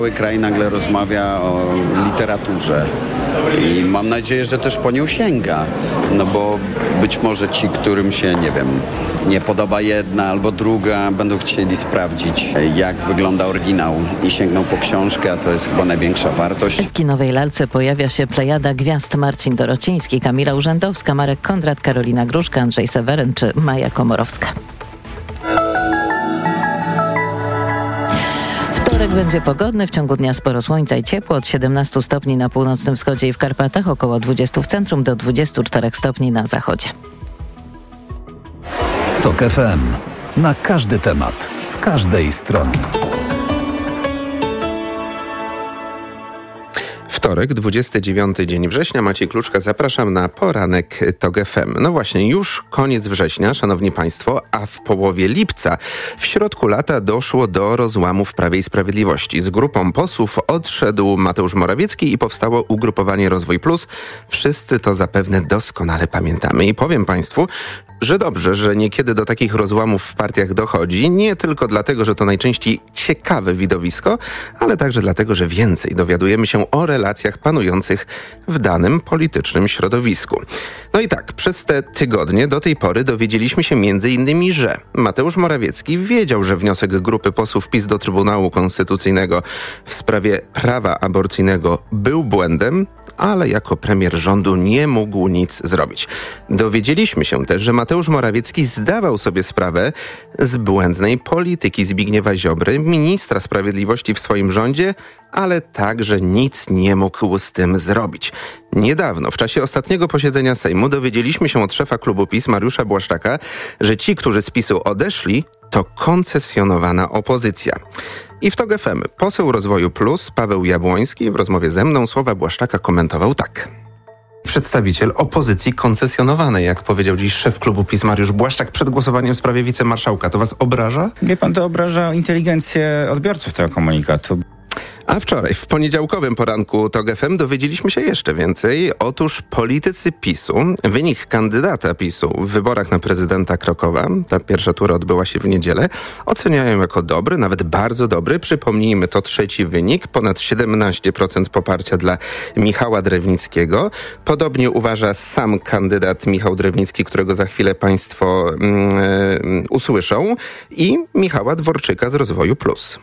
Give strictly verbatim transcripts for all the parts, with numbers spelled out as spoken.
Cały kraj nagle rozmawia o literaturze i mam nadzieję, że też po nią sięga, no bo być może ci, którym się, nie wiem, nie podoba jedna albo druga, będą chcieli sprawdzić, jak wygląda oryginał i sięgną po książkę, a to jest chyba największa wartość. W kinowej lalce pojawia się plejada gwiazd: Marcin Dorociński, Kamila Urzędowska, Marek Kondrat, Karolina Gruszka, Andrzej Seweryn czy Maja Komorowska. Wtorek będzie pogodny, w ciągu dnia sporo słońca i ciepło, od siedemnastu stopni na północnym wschodzie i w Karpatach, około dwudziestu w centrum, do dwudziestu czterech stopni na zachodzie. Tok F M. Na każdy temat, z każdej strony. Wtorek, dwudziesty dziewiąty dzień września. Maciej Kluczka, zapraszam na poranek Tok F M. No właśnie, już koniec września, szanowni państwo, a w połowie lipca, w środku lata, doszło do rozłamu w Prawie i Sprawiedliwości. Z grupą posłów odszedł Mateusz Morawiecki i powstało ugrupowanie Rozwój Plus. Wszyscy to zapewne doskonale pamiętamy. I powiem państwu, że dobrze, że niekiedy do takich rozłamów w partiach dochodzi, nie tylko dlatego, że to najczęściej ciekawe widowisko, ale także dlatego, że więcej dowiadujemy się o relacjach panujących w danym politycznym środowisku. No i tak, przez te tygodnie do tej pory dowiedzieliśmy się między innymi, że Mateusz Morawiecki wiedział, że wniosek grupy posłów PiS do Trybunału Konstytucyjnego w sprawie prawa aborcyjnego był błędem, ale jako premier rządu nie mógł nic zrobić. Dowiedzieliśmy się też, że Mateusz Morawiecki zdawał sobie sprawę z błędnej polityki Zbigniewa Ziobry, ministra sprawiedliwości w swoim rządzie, ale także nic nie mógł z tym zrobić. Niedawno, w czasie ostatniego posiedzenia Sejmu, dowiedzieliśmy się od szefa klubu PiS, Mariusza Błaszczaka, że ci, którzy z PiSu odeszli, to koncesjonowana opozycja. I w Tok F M poseł Rozwoju Plus, Paweł Jabłoński, w rozmowie ze mną słowa Błaszczaka komentował tak. Przedstawiciel opozycji koncesjonowanej, jak powiedział dziś szef klubu PiS Mariusz Błaszczak przed głosowaniem w sprawie wicemarszałka. To was obraża? Wie pan, to obraża inteligencję odbiorców tego komunikatu. A wczoraj, w poniedziałkowym poranku Tok F M dowiedzieliśmy się jeszcze więcej. Otóż politycy PiSu, wynik kandydata PiSu w wyborach na prezydenta Krakowa, ta pierwsza tura odbyła się w niedzielę, oceniają jako dobry, nawet bardzo dobry. Przypomnijmy, to trzeci wynik, ponad siedemnaście procent poparcia dla Michała Drewnickiego. Podobnie uważa sam kandydat Michał Drewnicki, którego za chwilę państwo yy, usłyszą, i Michała Dworczyka z Rozwoju Plus.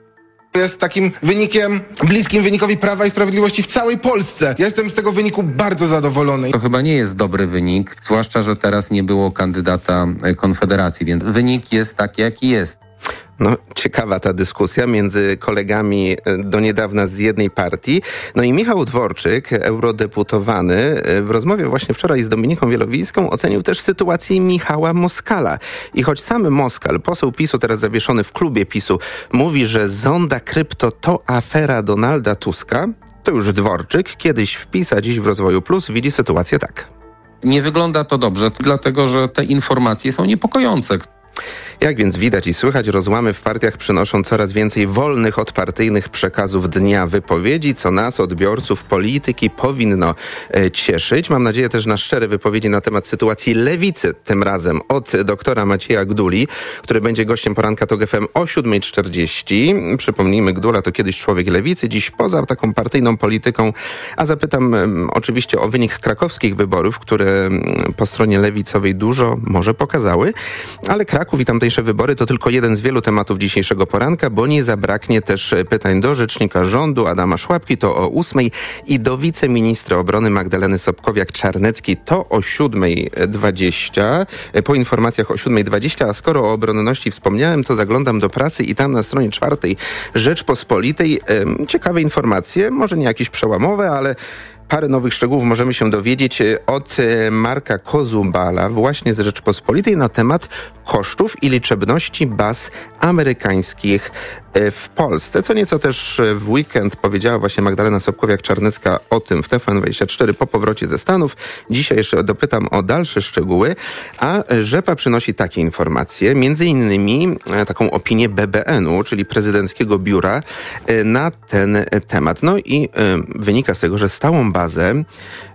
Jest takim wynikiem bliskim wynikowi Prawa i Sprawiedliwości w całej Polsce. Ja jestem z tego wyniku bardzo zadowolony. To chyba nie jest dobry wynik, zwłaszcza że teraz nie było kandydata Konfederacji, więc wynik jest taki, jaki jest. No, ciekawa ta dyskusja między kolegami do niedawna z jednej partii. No i Michał Dworczyk, eurodeputowany, w rozmowie właśnie wczoraj z Dominiką Wielowiejską ocenił też sytuację Michała Moskala. I choć sam Moskal, poseł PiSu, teraz zawieszony w klubie PiSu, mówi, że zonda krypto to afera Donalda Tuska, to już Dworczyk, kiedyś w PiS, a dziś w Rozwoju Plus, widzi sytuację tak. Nie wygląda to dobrze, dlatego że te informacje są niepokojące. Jak więc widać i słychać, rozłamy w partiach przynoszą coraz więcej wolnych od partyjnych przekazów dnia wypowiedzi, co nas, odbiorców polityki, powinno e, cieszyć. Mam nadzieję też na szczere wypowiedzi na temat sytuacji lewicy, tym razem od doktora Macieja Gduli, który będzie gościem poranka Tok F M o siódma czterdzieści. Przypomnijmy, Gdula to kiedyś człowiek lewicy, dziś poza taką partyjną polityką, a zapytam e, oczywiście o wynik krakowskich wyborów, które e, po stronie lewicowej dużo może pokazały, ale Kraków i tamtejsze wybory to tylko jeden z wielu tematów dzisiejszego poranka, bo nie zabraknie też pytań do rzecznika rządu Adama Szłapki, to o ósmej, i do wiceministra obrony Magdaleny Sobkowiak-Czarneckiej to o siódma dwadzieścia. Po informacjach o siódma dwadzieścia, a skoro o obronności wspomniałem, to zaglądam do prasy i tam na stronie czwartej Rzeczpospolitej e, ciekawe informacje, może nie jakieś przełamowe, ale parę nowych szczegółów możemy się dowiedzieć od Marka Kozubala właśnie z Rzeczpospolitej na temat kosztów i liczebności baz amerykańskich w Polsce. Co nieco też w weekend powiedziała właśnie Magdalena Sobkowiak-Czarnecka o tym w T V N dwadzieścia cztery po powrocie ze Stanów. Dzisiaj jeszcze dopytam o dalsze szczegóły, a Rzepa przynosi takie informacje, między innymi taką opinię B B N-u, czyli prezydenckiego biura, na ten temat. No i wynika z tego, że stałą bazę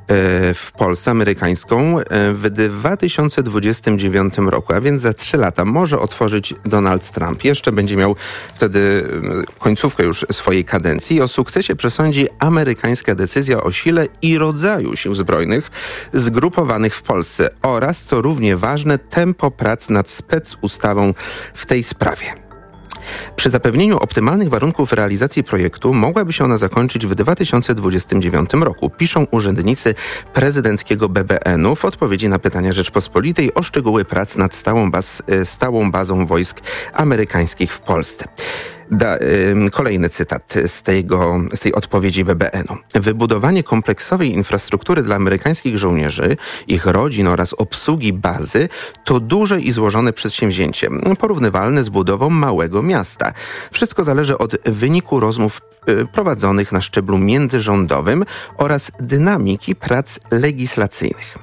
w Polsce amerykańską w dwa tysiące dwudziestym dziewiątym roku, a więc za trzy lata może otworzyć Donald Trump. Jeszcze będzie miał wtedy końcówkę już swojej kadencji. O sukcesie przesądzi amerykańska decyzja o sile i rodzaju sił zbrojnych zgrupowanych w Polsce oraz, co równie ważne, tempo prac nad specustawą w tej sprawie. Przy zapewnieniu optymalnych warunków realizacji projektu mogłaby się ona zakończyć w dwa tysiące dwudziestym dziewiątym roku, piszą urzędnicy prezydenckiego B B N-u w odpowiedzi na pytania Rzeczpospolitej o szczegóły prac nad stałą, baz, stałą bazą wojsk amerykańskich w Polsce. Da, y, kolejny cytat z, tego, z tej odpowiedzi B B N-u. Wybudowanie kompleksowej infrastruktury dla amerykańskich żołnierzy, ich rodzin oraz obsługi bazy to duże i złożone przedsięwzięcie, porównywalne z budową małego miasta. Wszystko zależy od wyniku rozmów y, prowadzonych na szczeblu międzyrządowym oraz dynamiki prac legislacyjnych.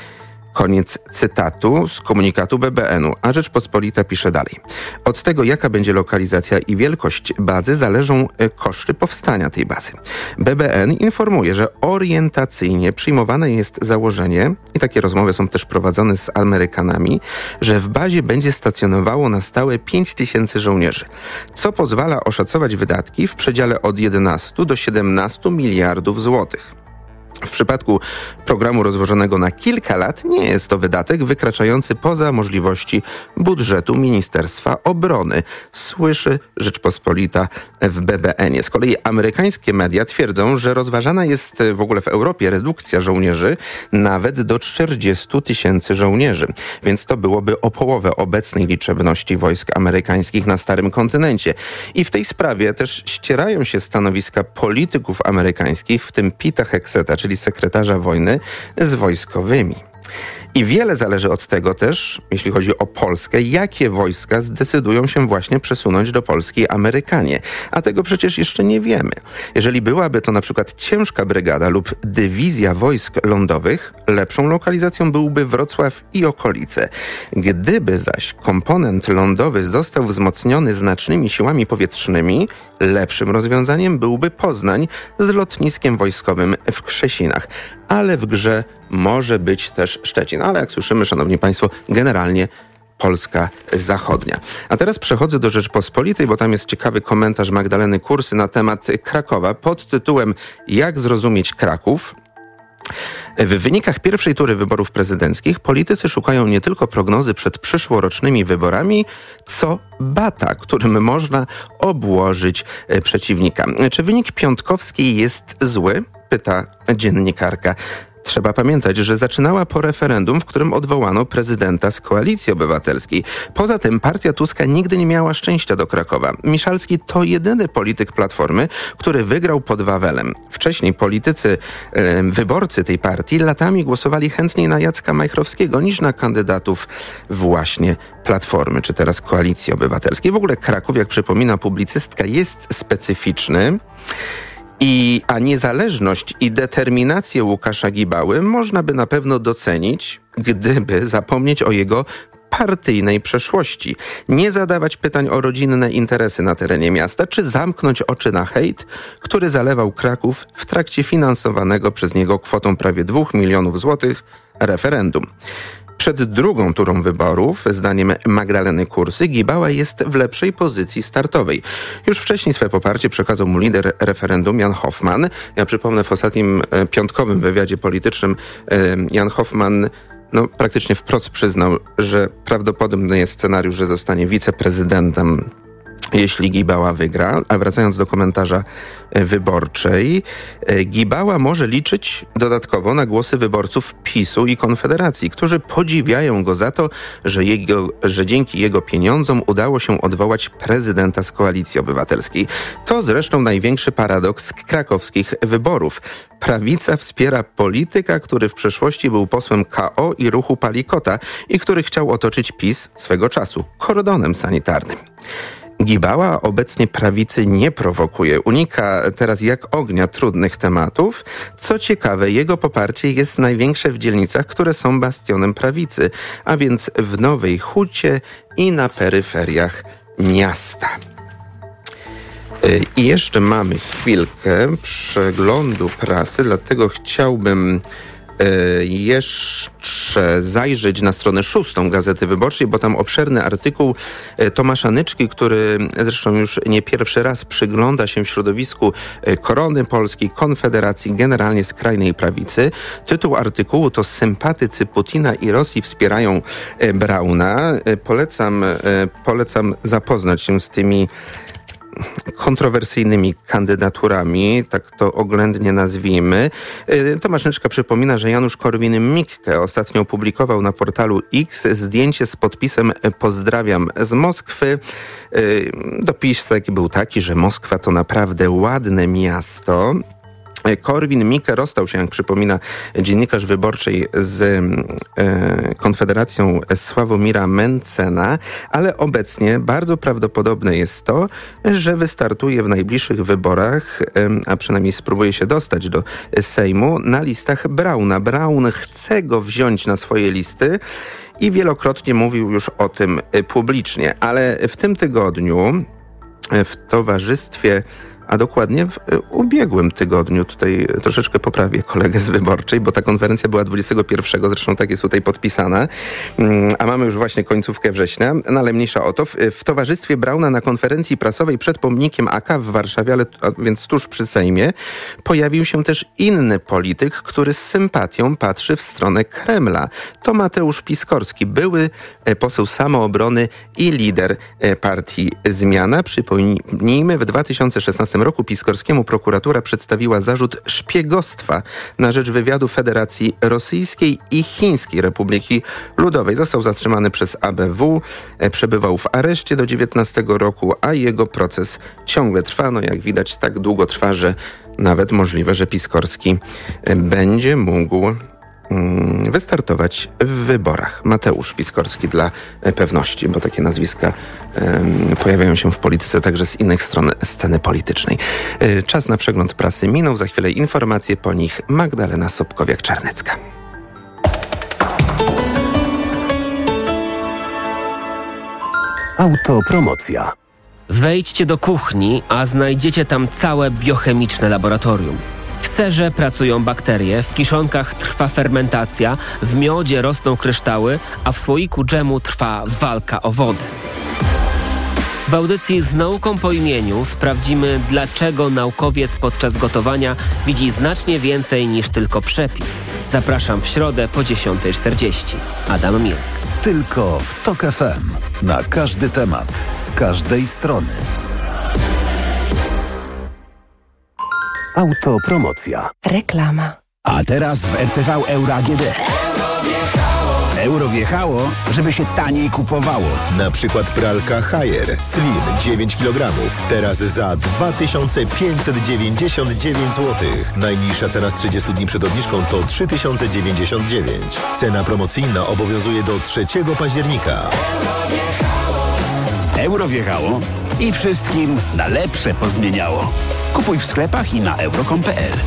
Koniec cytatu z komunikatu B B N-u, a Rzeczpospolita pisze dalej. Od tego, jaka będzie lokalizacja i wielkość bazy, zależą koszty powstania tej bazy. B B N informuje, że orientacyjnie przyjmowane jest założenie, i takie rozmowy są też prowadzone z Amerykanami, że w bazie będzie stacjonowało na stałe pięć tysięcy żołnierzy, co pozwala oszacować wydatki w przedziale od jedenastu do siedemnastu miliardów złotych. W przypadku programu rozłożonego na kilka lat nie jest to wydatek wykraczający poza możliwości budżetu Ministerstwa Obrony, słyszy Rzeczpospolita w B B N-ie. Z kolei amerykańskie media twierdzą, że rozważana jest w ogóle w Europie redukcja żołnierzy nawet do czterdziestu tysięcy żołnierzy, więc to byłoby o połowę obecnej liczebności wojsk amerykańskich na Starym Kontynencie. I w tej sprawie też ścierają się stanowiska polityków amerykańskich, w tym Pita Hexeta, czyli sekretarza wojny, z wojskowymi. I wiele zależy od tego też, jeśli chodzi o Polskę, jakie wojska zdecydują się właśnie przesunąć do Polski Amerykanie. A tego przecież jeszcze nie wiemy. Jeżeli byłaby to na przykład ciężka brygada lub dywizja wojsk lądowych, lepszą lokalizacją byłby Wrocław i okolice. Gdyby zaś komponent lądowy został wzmocniony znacznymi siłami powietrznymi, lepszym rozwiązaniem byłby Poznań z lotniskiem wojskowym w Krzesinach. Ale w grze może być też Szczecin. Ale jak słyszymy, szanowni państwo, generalnie Polska zachodnia. A teraz przechodzę do Rzeczpospolitej, bo tam jest ciekawy komentarz Magdaleny Kursy na temat Krakowa pod tytułem „Jak zrozumieć Kraków?”. W wynikach pierwszej tury wyborów prezydenckich politycy szukają nie tylko prognozy przed przyszłorocznymi wyborami, co bata, którym można obłożyć przeciwnika. Czy wynik piątkowski jest zły? Pyta dziennikarka. Trzeba pamiętać, że zaczynała po referendum, w którym odwołano prezydenta z Koalicji Obywatelskiej. Poza tym partia Tuska nigdy nie miała szczęścia do Krakowa. Miszalski to jedyny polityk Platformy, który wygrał pod Wawelem. Wcześniej politycy, e, wyborcy tej partii latami głosowali chętniej na Jacka Majchrowskiego niż na kandydatów właśnie Platformy, czy teraz Koalicji Obywatelskiej. W ogóle Kraków, jak przypomina publicystka, jest specyficzny. I, a niezależność i determinację Łukasza Gibały można by na pewno docenić, gdyby zapomnieć o jego partyjnej przeszłości, nie zadawać pytań o rodzinne interesy na terenie miasta, czy zamknąć oczy na hejt, który zalewał Kraków w trakcie finansowanego przez niego kwotą prawie dwóch milionów złotych referendum. Przed drugą turą wyborów, zdaniem Magdaleny Kursy, Gibała jest w lepszej pozycji startowej. Już wcześniej swe poparcie przekazał mu lider referendum Jan Hoffman. Ja przypomnę, w ostatnim e, piątkowym wywiadzie politycznym e, Jan Hoffman no, praktycznie wprost przyznał, że prawdopodobny jest scenariusz, że zostanie wiceprezydentem, jeśli Gibała wygra. A wracając do komentarza wyborczej, Gibała może liczyć dodatkowo na głosy wyborców PiSu i Konfederacji, którzy podziwiają go za to, że, jego, że dzięki jego pieniądzom udało się odwołać prezydenta z Koalicji Obywatelskiej. To zresztą największy paradoks krakowskich wyborów. Prawica wspiera polityka, który w przeszłości był posłem K O i ruchu Palikota i który chciał otoczyć PiS swego czasu kordonem sanitarnym. Gibała obecnie prawicy nie prowokuje, unika teraz jak ognia trudnych tematów. Co ciekawe, jego poparcie jest największe w dzielnicach, które są bastionem prawicy, a więc w Nowej Hucie i na peryferiach miasta. I jeszcze mamy chwilkę przeglądu prasy, dlatego chciałbym jeszcze zajrzeć na stronę szóstą Gazety Wyborczej, bo tam obszerny artykuł Tomasza Nyczki, który zresztą już nie pierwszy raz przygląda się w środowisku Korony Polskiej, Konfederacji, generalnie skrajnej prawicy. Tytuł artykułu to Sympatycy Putina i Rosji wspierają Brauna. Polecam, polecam zapoznać się z tymi kontrowersyjnymi kandydaturami, tak to oględnie nazwijmy. Tomasz Nyczka przypomina, że Janusz Korwin-Mikke ostatnio opublikował na portalu X zdjęcie z podpisem "Pozdrawiam z Moskwy". Dopis taki był taki, że Moskwa to naprawdę ładne miasto. Korwin-Mikke rozstał się, jak przypomina dziennikarz Wyborczej, z e, Konfederacją Sławomira Mencena, ale obecnie bardzo prawdopodobne jest to, że wystartuje w najbliższych wyborach, e, a przynajmniej spróbuje się dostać do Sejmu, na listach Brauna. Braun chce go wziąć na swoje listy i wielokrotnie mówił już o tym publicznie, ale w tym tygodniu w towarzystwie a dokładnie w ubiegłym tygodniu, tutaj troszeczkę poprawię kolegę z Wyborczej, bo ta konferencja była dwudziestego pierwszego, zresztą tak jest tutaj podpisana, a mamy już właśnie końcówkę września, no ale mniejsza o to. W, w towarzystwie Brauna na konferencji prasowej przed pomnikiem A K w Warszawie, ale a więc tuż przy Sejmie, pojawił się też inny polityk, który z sympatią patrzy w stronę Kremla. To Mateusz Piskorski, były poseł Samoobrony i lider partii Zmiana. Przypomnijmy, w dwa tysiące szesnastym roku Piskorskiemu prokuratura przedstawiła zarzut szpiegostwa na rzecz wywiadu Federacji Rosyjskiej i Chińskiej Republiki Ludowej. Został zatrzymany przez A B W, przebywał w areszcie do dziewiętnastego roku, a jego proces ciągle trwa. No jak widać, tak długo trwa, że nawet możliwe, że Piskorski będzie mógł wystartować w wyborach. Mateusz Piskorski dla pewności, bo takie nazwiska um, pojawiają się w polityce także z innych stron sceny politycznej. Czas na przegląd prasy minął. Za chwilę informacje, po nich Magdalena Sobkowiak-Czarnecka. Autopromocja. Wejdźcie do kuchni, a znajdziecie tam całe biochemiczne laboratorium. W serze pracują bakterie, w kiszonkach trwa fermentacja, w miodzie rosną kryształy, a w słoiku dżemu trwa walka o wodę. W audycji Z nauką po imieniu sprawdzimy, dlaczego naukowiec podczas gotowania widzi znacznie więcej niż tylko przepis. Zapraszam w środę po dziesiątej czterdzieści. Adam Milk. Tylko w TOK F M. Na każdy temat, z każdej strony. Autopromocja. Reklama. A teraz w R T V Euro A G D. Euro wjechało, żeby się taniej kupowało. Na przykład pralka Haier Slim dziewięć kilogramów. Teraz za dwa tysiące pięćset dziewięćdziesiąt dziewięć złotych. Najniższa cena z trzydziestu dni przed obniżką to trzy tysiące dziewięćdziesiąt dziewięć. Cena promocyjna obowiązuje do trzeciego października. Euro wjechało i wszystkim na lepsze pozmieniało. Kupuj w sklepach i na euro kropka com kropka p l.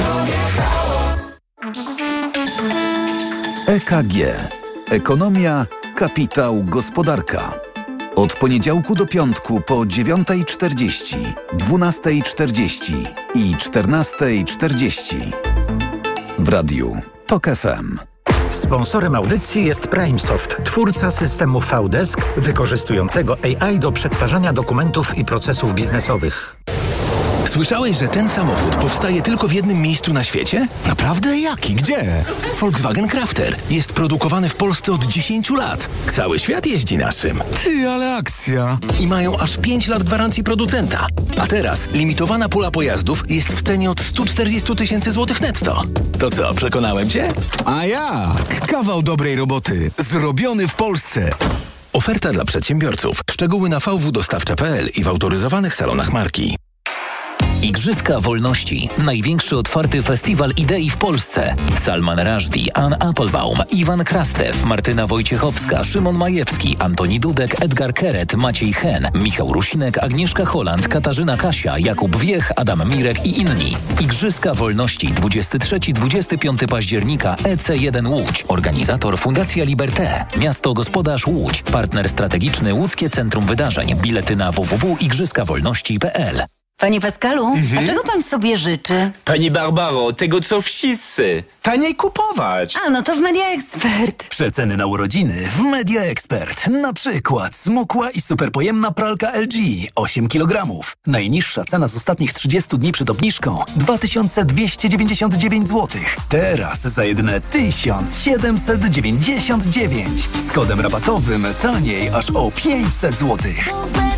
E K G. Ekonomia, kapitał, gospodarka. Od poniedziałku do piątku po dziewiątej czterdzieści, dwunastej czterdzieści i czternastej czterdzieści. W radiu TOK F M. Sponsorem audycji jest PrimeSoft, twórca systemu V-Desk wykorzystującego A I do przetwarzania dokumentów i procesów biznesowych. Słyszałeś, że ten samochód powstaje tylko w jednym miejscu na świecie? Naprawdę? Jaki? Gdzie? Volkswagen Crafter. Jest produkowany w Polsce od dziesięciu lat. Cały świat jeździ naszym. Ty, ale akcja. I mają aż pięć lat gwarancji producenta. A teraz limitowana pula pojazdów jest w cenie od stu czterdziestu tysięcy złotych netto. To co, przekonałem cię? A jak? Kawał dobrej roboty. Zrobiony w Polsce. Oferta dla przedsiębiorców. Szczegóły na v w dostawcza kropka p l i w autoryzowanych salonach marki. Igrzyska Wolności. Największy otwarty festiwal idei w Polsce. Salman Rushdie, Ann Applebaum, Iwan Krastew, Martyna Wojciechowska, Szymon Majewski, Antoni Dudek, Edgar Keret, Maciej Hen, Michał Rusinek, Agnieszka Holland, Katarzyna Kasia, Jakub Wiech, Adam Mirek i inni. Igrzyska Wolności dwudziestego trzeciego do dwudziestego piątego października E C jeden Łódź. Organizator Fundacja Liberté. Miasto Gospodarz Łódź. Partner strategiczny Łódzkie Centrum Wydarzeń. Bilety na w w w kropka igrzyska wolności kropka p l. Panie Pascalu, Mhm. a czego pan sobie życzy? Pani Barbaro, tego co wszyscy. Taniej kupować. A, no to w Media Expert. Przeceny na urodziny w Media Expert. Na przykład smukła i superpojemna pralka L G osiem kilogramów. Najniższa cena z ostatnich trzydziestu dni przed obniżką dwa tysiące dwieście dziewięćdziesiąt dziewięć złotych. Teraz za jedyne tysiąc siedemset dziewięćdziesiąt dziewięć. Z kodem rabatowym taniej aż o pięćset złotych.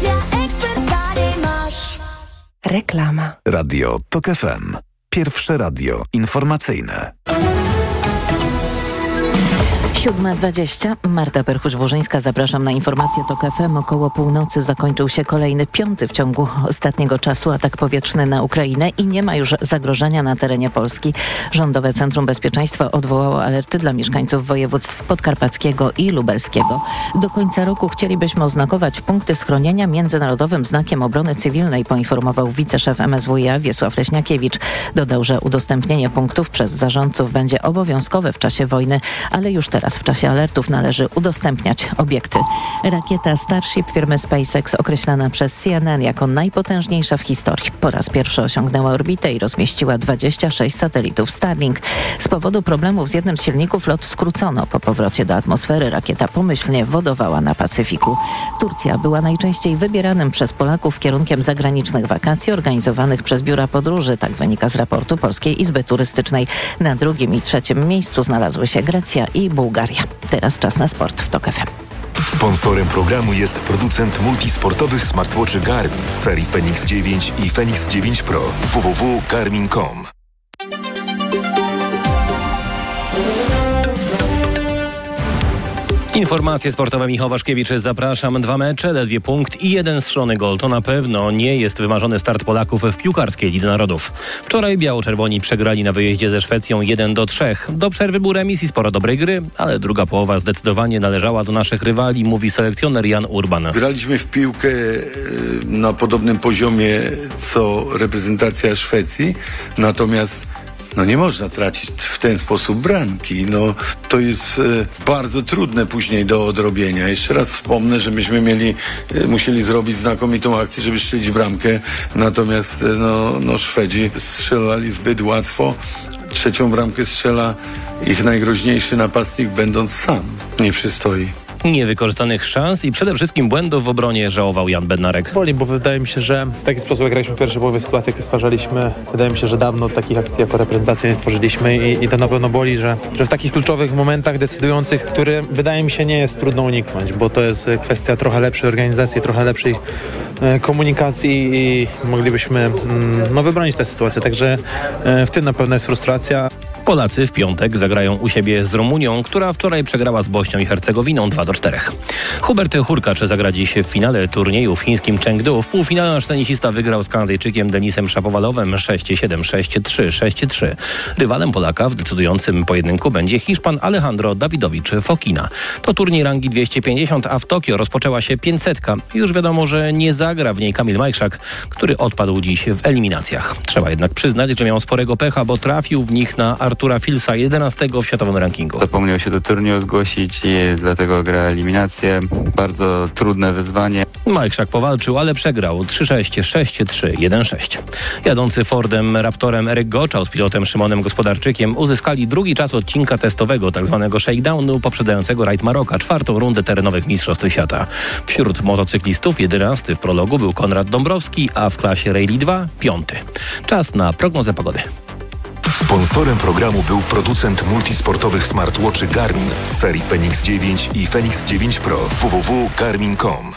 Reklama. Radio TOK F M. Pierwsze radio informacyjne. siódma dwadzieścia. Marta Perchuć-Burzyńska. Zapraszam na informację TOK F M. Około północy zakończył się kolejny, piąty w ciągu ostatniego czasu atak powietrzny na Ukrainę i nie ma już zagrożenia na terenie Polski. Rządowe Centrum Bezpieczeństwa odwołało alerty dla mieszkańców województw podkarpackiego i lubelskiego. Do końca roku chcielibyśmy oznakować punkty schronienia międzynarodowym znakiem obrony cywilnej, poinformował wiceszef M S W iA Wiesław Leśniakiewicz. Dodał, że udostępnienie punktów przez zarządców będzie obowiązkowe w czasie wojny, ale już teraz w czasie alertów należy udostępniać obiekty. Rakieta Starship firmy SpaceX, określana przez C N N jako najpotężniejsza w historii, po raz pierwszy osiągnęła orbitę i rozmieściła dwadzieścia sześć satelitów Starlink. Z powodu problemów z jednym z silników lot skrócono. Po powrocie do atmosfery rakieta pomyślnie wodowała na Pacyfiku. Turcja była najczęściej wybieranym przez Polaków kierunkiem zagranicznych wakacji organizowanych przez biura podróży. Tak wynika z raportu Polskiej Izby Turystycznej. Na drugim i trzecim miejscu znalazły się Grecja i Bułgaria. Teraz czas na sport w TOK F M. Sponsorem programu jest producent multisportowych smartwatchy Garmin z serii Fenix dziewięć i Fenix dziewięć Pro. w w w kropka garmin kropka com. Informacje sportowe, Michał Waszkiewicz, zapraszam. Dwa mecze, ledwie punkt i jeden strzelony gol. To na pewno nie jest wymarzony start Polaków w piłkarskiej Lidze Narodów. Wczoraj biało-czerwoni przegrali na wyjeździe ze Szwecją jeden do trzech. Do przerwy był remis i sporo dobrej gry, ale druga połowa zdecydowanie należała do naszych rywali, mówi selekcjoner Jan Urban. Graliśmy w piłkę na podobnym poziomie co reprezentacja Szwecji, natomiast no nie można tracić w ten sposób bramki. No to jest e, bardzo trudne później do odrobienia. Jeszcze raz wspomnę, że myśmy mieli, e, musieli zrobić znakomitą akcję, żeby strzelić bramkę. Natomiast e, no, no Szwedzi strzelali zbyt łatwo. Trzecią bramkę strzela ich najgroźniejszy napastnik, będąc sam. Nie przystoi. Niewykorzystanych szans i przede wszystkim błędów w obronie żałował Jan Bednarek. Boli, bo wydaje mi się, że w taki sposób jak graliśmy w pierwszej połowie, sytuacje, jakie stwarzaliśmy, wydaje mi się, że dawno takich akcji jako reprezentacja nie tworzyliśmy i, i to na pewno boli, że, że w takich kluczowych momentach decydujących, które wydaje mi się nie jest trudno uniknąć, bo to jest kwestia trochę lepszej organizacji, trochę lepszej e, komunikacji i moglibyśmy mm, no, wybronić tę sytuację, także e, w tym na pewno jest frustracja. Polacy w piątek zagrają u siebie z Rumunią, która wczoraj przegrała z Bośnią i Hercegowiną dwa do czterech. Hubert Hurkacz zagra dziś w finale turnieju w chińskim Chengdu. W półfinale nasz tenisista wygrał z Kanadyjczykiem Denisem Szapowalowem sześć siedem, sześć trzy, sześć trzy. Rywalem Polaka w decydującym pojedynku będzie Hiszpan Alejandro Dawidowicz Fokina. To turniej rangi dwieście pięćdziesiąt, a w Tokio rozpoczęła się pięćsetka. Już wiadomo, że nie zagra w niej Kamil Majszak, który odpadł dziś w eliminacjach. Trzeba jednak przyznać, że miał sporego pecha, bo trafił w nich na Artura Filsa, jedenastego w światowym rankingu. Zapomniał się do turnieju zgłosić i dlatego gra eliminację. Bardzo trudne wyzwanie. Majszak powalczył, ale przegrał trzy sześć, sześć trzy, jeden sześć. Jadący Fordem Raptorem Eryk Goczał z pilotem Szymonem Gospodarczykiem uzyskali drugi czas odcinka testowego, tzw. shakedownu poprzedzającego rajd Maroka, czwartą rundę terenowych Mistrzostw Świata. Wśród motocyklistów jedenasty w prologu był Konrad Dąbrowski, a w klasie Rally dwa piąty. Czas na prognozę pogody. Sponsorem programu był producent multisportowych smartwatchy Garmin z serii Fenix dziewięć i Fenix dziewięć Pro. w w w kropka garmin kropka com.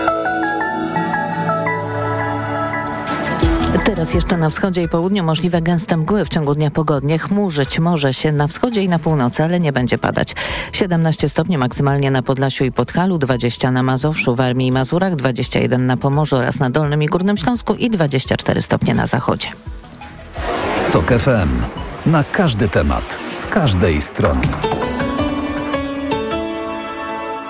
Teraz jeszcze na wschodzie i południu możliwe gęste mgły, w ciągu dnia pogodnie. Chmurzyć może się na wschodzie i na północy, ale nie będzie padać. siedemnaście stopni maksymalnie na Podlasiu i Podhalu, dwadzieścia na Mazowszu, Warmii i Mazurach, dwadzieścia jeden na Pomorzu oraz na Dolnym i Górnym Śląsku i dwadzieścia cztery stopnie na zachodzie. TOK F M. Na każdy temat, z każdej strony.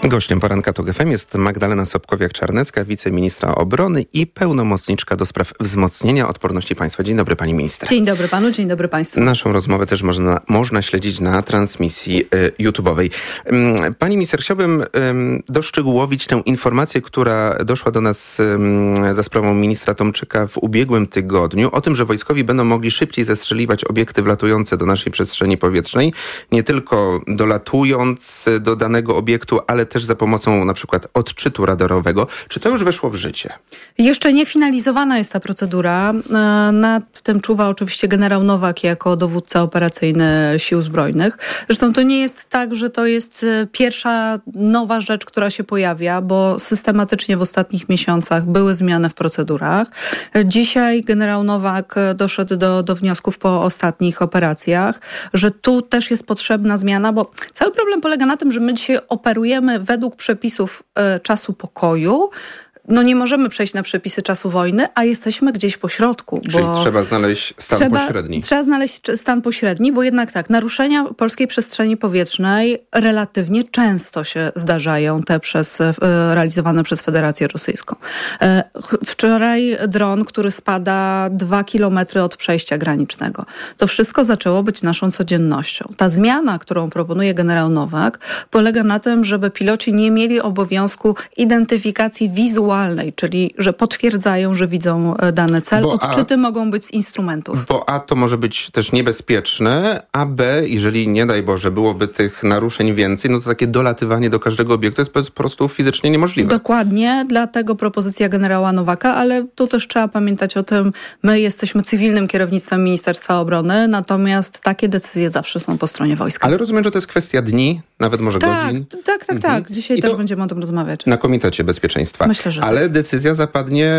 Gościem poranka TOG F M jest Magdalena Sobkowiak-Czarnecka, wiceministra obrony i pełnomocniczka do spraw wzmocnienia odporności państwa. Dzień dobry, pani minister. Dzień dobry panu, dzień dobry państwu. Naszą rozmowę też można, można śledzić na transmisji y, YouTube'owej. Ym, pani minister, chciałbym ym, doszczegółowić tę informację, która doszła do nas ym, za sprawą ministra Tomczyka w ubiegłym tygodniu, o tym, że wojskowi będą mogli szybciej zestrzeliwać obiekty wlatujące do naszej przestrzeni powietrznej, nie tylko dolatując do danego obiektu, ale też za pomocą na przykład odczytu radarowego. Czy to już weszło w życie? Jeszcze nie finalizowana jest ta procedura. Nad tym czuwa oczywiście generał Nowak jako dowódca operacyjny Sił Zbrojnych. Zresztą to nie jest tak, że to jest pierwsza nowa rzecz, która się pojawia, bo systematycznie w ostatnich miesiącach były zmiany w procedurach. Dzisiaj generał Nowak doszedł do, do wniosków po ostatnich operacjach, że tu też jest potrzebna zmiana, bo cały problem polega na tym, że my dzisiaj operujemy według przepisów y, czasu pokoju. No nie możemy przejść na przepisy czasu wojny, a jesteśmy gdzieś po środku. Czyli bo trzeba znaleźć stan trzeba, pośredni. Trzeba znaleźć stan pośredni, bo jednak tak, naruszenia polskiej przestrzeni powietrznej relatywnie często się zdarzają, te przez, e, realizowane przez Federację Rosyjską. E, wczoraj dron, który spada dwa kilometry od przejścia granicznego. To wszystko zaczęło być naszą codziennością. Ta zmiana, którą proponuje generał Nowak, polega na tym, żeby piloci nie mieli obowiązku identyfikacji wizualnej, czyli że potwierdzają, że widzą dany cel. Bo Odczyty a, mogą być z instrumentów. Bo A to może być też niebezpieczne, a B, jeżeli nie daj Boże byłoby tych naruszeń więcej, no to takie dolatywanie do każdego obiektu jest po prostu fizycznie niemożliwe. Dokładnie, dlatego propozycja generała Nowaka, ale tu też trzeba pamiętać o tym, my jesteśmy cywilnym kierownictwem Ministerstwa Obrony, natomiast takie decyzje zawsze są po stronie wojska. Ale rozumiem, że to jest kwestia dni, nawet może tak, godzin. Tak, tak, tak. Mhm. Dzisiaj I też będziemy o tym rozmawiać. Na Komitecie Bezpieczeństwa. Myślę, że Ale tak. decyzja zapadnie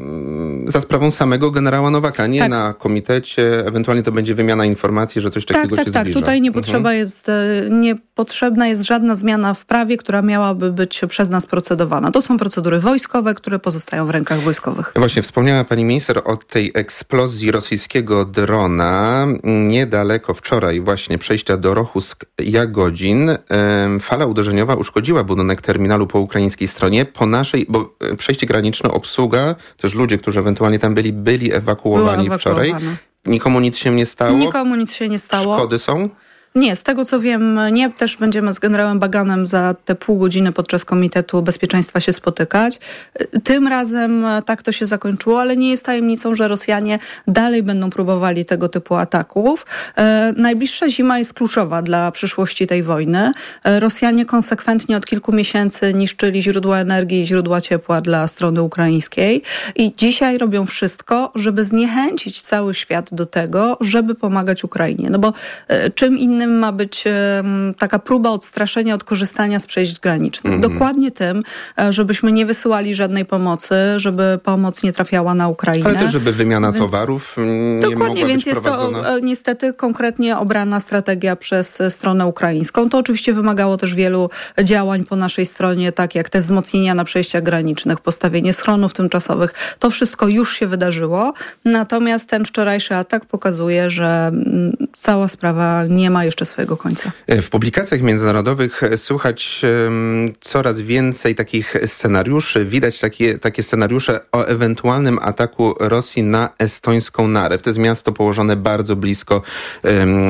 za sprawą samego generała Nowaka, nie tak. na komitecie. Ewentualnie to będzie wymiana informacji, że coś takiego tak, się tak, zbliża. Tak, tutaj nie potrzeba mhm. jest, nie potrzebna jest żadna zmiana w prawie, która miałaby być przez nas procedowana. To są procedury wojskowe, które pozostają w rękach wojskowych. Właśnie, wspomniała pani minister o tej eksplozji rosyjskiego drona niedaleko wczoraj właśnie przejścia do Rochusk-Jagodzin. Fala uderzeniowa uszkodziła budynek terminalu po ukraińskiej stronie. Po naszej, bo przejście graniczne, obsługa, też ludzie, którzy ewentualnie tam byli, byli ewakuowani wczoraj. Nikomu nic się nie stało? Nikomu nic się nie stało. Szkody są? Nie, z tego co wiem, nie. Też będziemy z generałem Baganem za te pół godziny podczas Komitetu Bezpieczeństwa się spotykać. Tym razem tak to się zakończyło, ale nie jest tajemnicą, że Rosjanie dalej będą próbowali tego typu ataków. E, najbliższa zima jest kluczowa dla przyszłości tej wojny. E, Rosjanie konsekwentnie od kilku miesięcy niszczyli źródła energii i źródła ciepła dla strony ukraińskiej i dzisiaj robią wszystko, żeby zniechęcić cały świat do tego, żeby pomagać Ukrainie. No bo e, czym innym ma być um, taka próba odstraszenia od korzystania z przejść granicznych. Mm. Dokładnie tym, żebyśmy nie wysyłali żadnej pomocy, żeby pomoc nie trafiała na Ukrainę. Ale też, żeby wymiana więc, towarów nie dokładnie, mogła więc być jest prowadzona. to niestety konkretnie obrana strategia przez stronę ukraińską. To oczywiście wymagało też wielu działań po naszej stronie, tak jak te wzmocnienia na przejściach granicznych, postawienie schronów tymczasowych. To wszystko już się wydarzyło. Natomiast ten wczorajszy atak pokazuje, że cała sprawa nie ma jeszcze swojego końca. W publikacjach międzynarodowych słychać um, coraz więcej takich scenariuszy. Widać takie, takie scenariusze o ewentualnym ataku Rosji na estońską Narew. To jest miasto położone bardzo blisko um, um,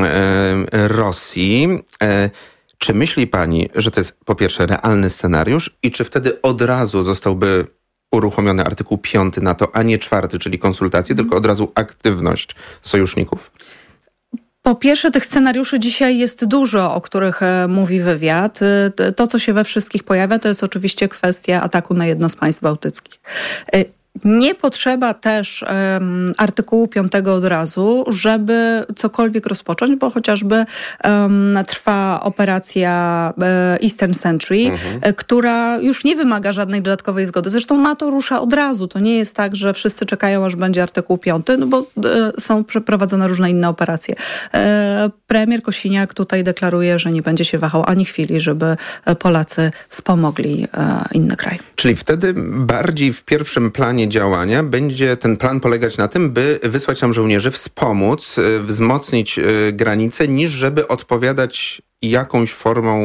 Rosji. E, czy myśli pani, że to jest po pierwsze realny scenariusz i czy wtedy od razu zostałby uruchomiony artykuł piąty NATO, a nie czwarty, czyli konsultacje, mm. tylko od razu aktywność sojuszników? Po pierwsze, tych scenariuszy dzisiaj jest dużo, o których e, mówi wywiad. To, co się we wszystkich pojawia, to jest oczywiście kwestia ataku na jedno z państw bałtyckich. E, Nie potrzeba też um, artykułu piątego od razu, żeby cokolwiek rozpocząć, bo chociażby um, trwa operacja um, Eastern Sentry, mhm. która już nie wymaga żadnej dodatkowej zgody. Zresztą NATO rusza od razu. To nie jest tak, że wszyscy czekają, aż będzie artykuł piąty, no bo um, są przeprowadzone różne inne operacje. Um, premier Kosiniak tutaj deklaruje, że nie będzie się wahał ani chwili, żeby Polacy wspomogli um, inny kraj. Czyli wtedy bardziej w pierwszym planie działania będzie ten plan polegać na tym, by wysłać tam żołnierzy, wspomóc, wzmocnić granice, niż żeby odpowiadać jakąś formą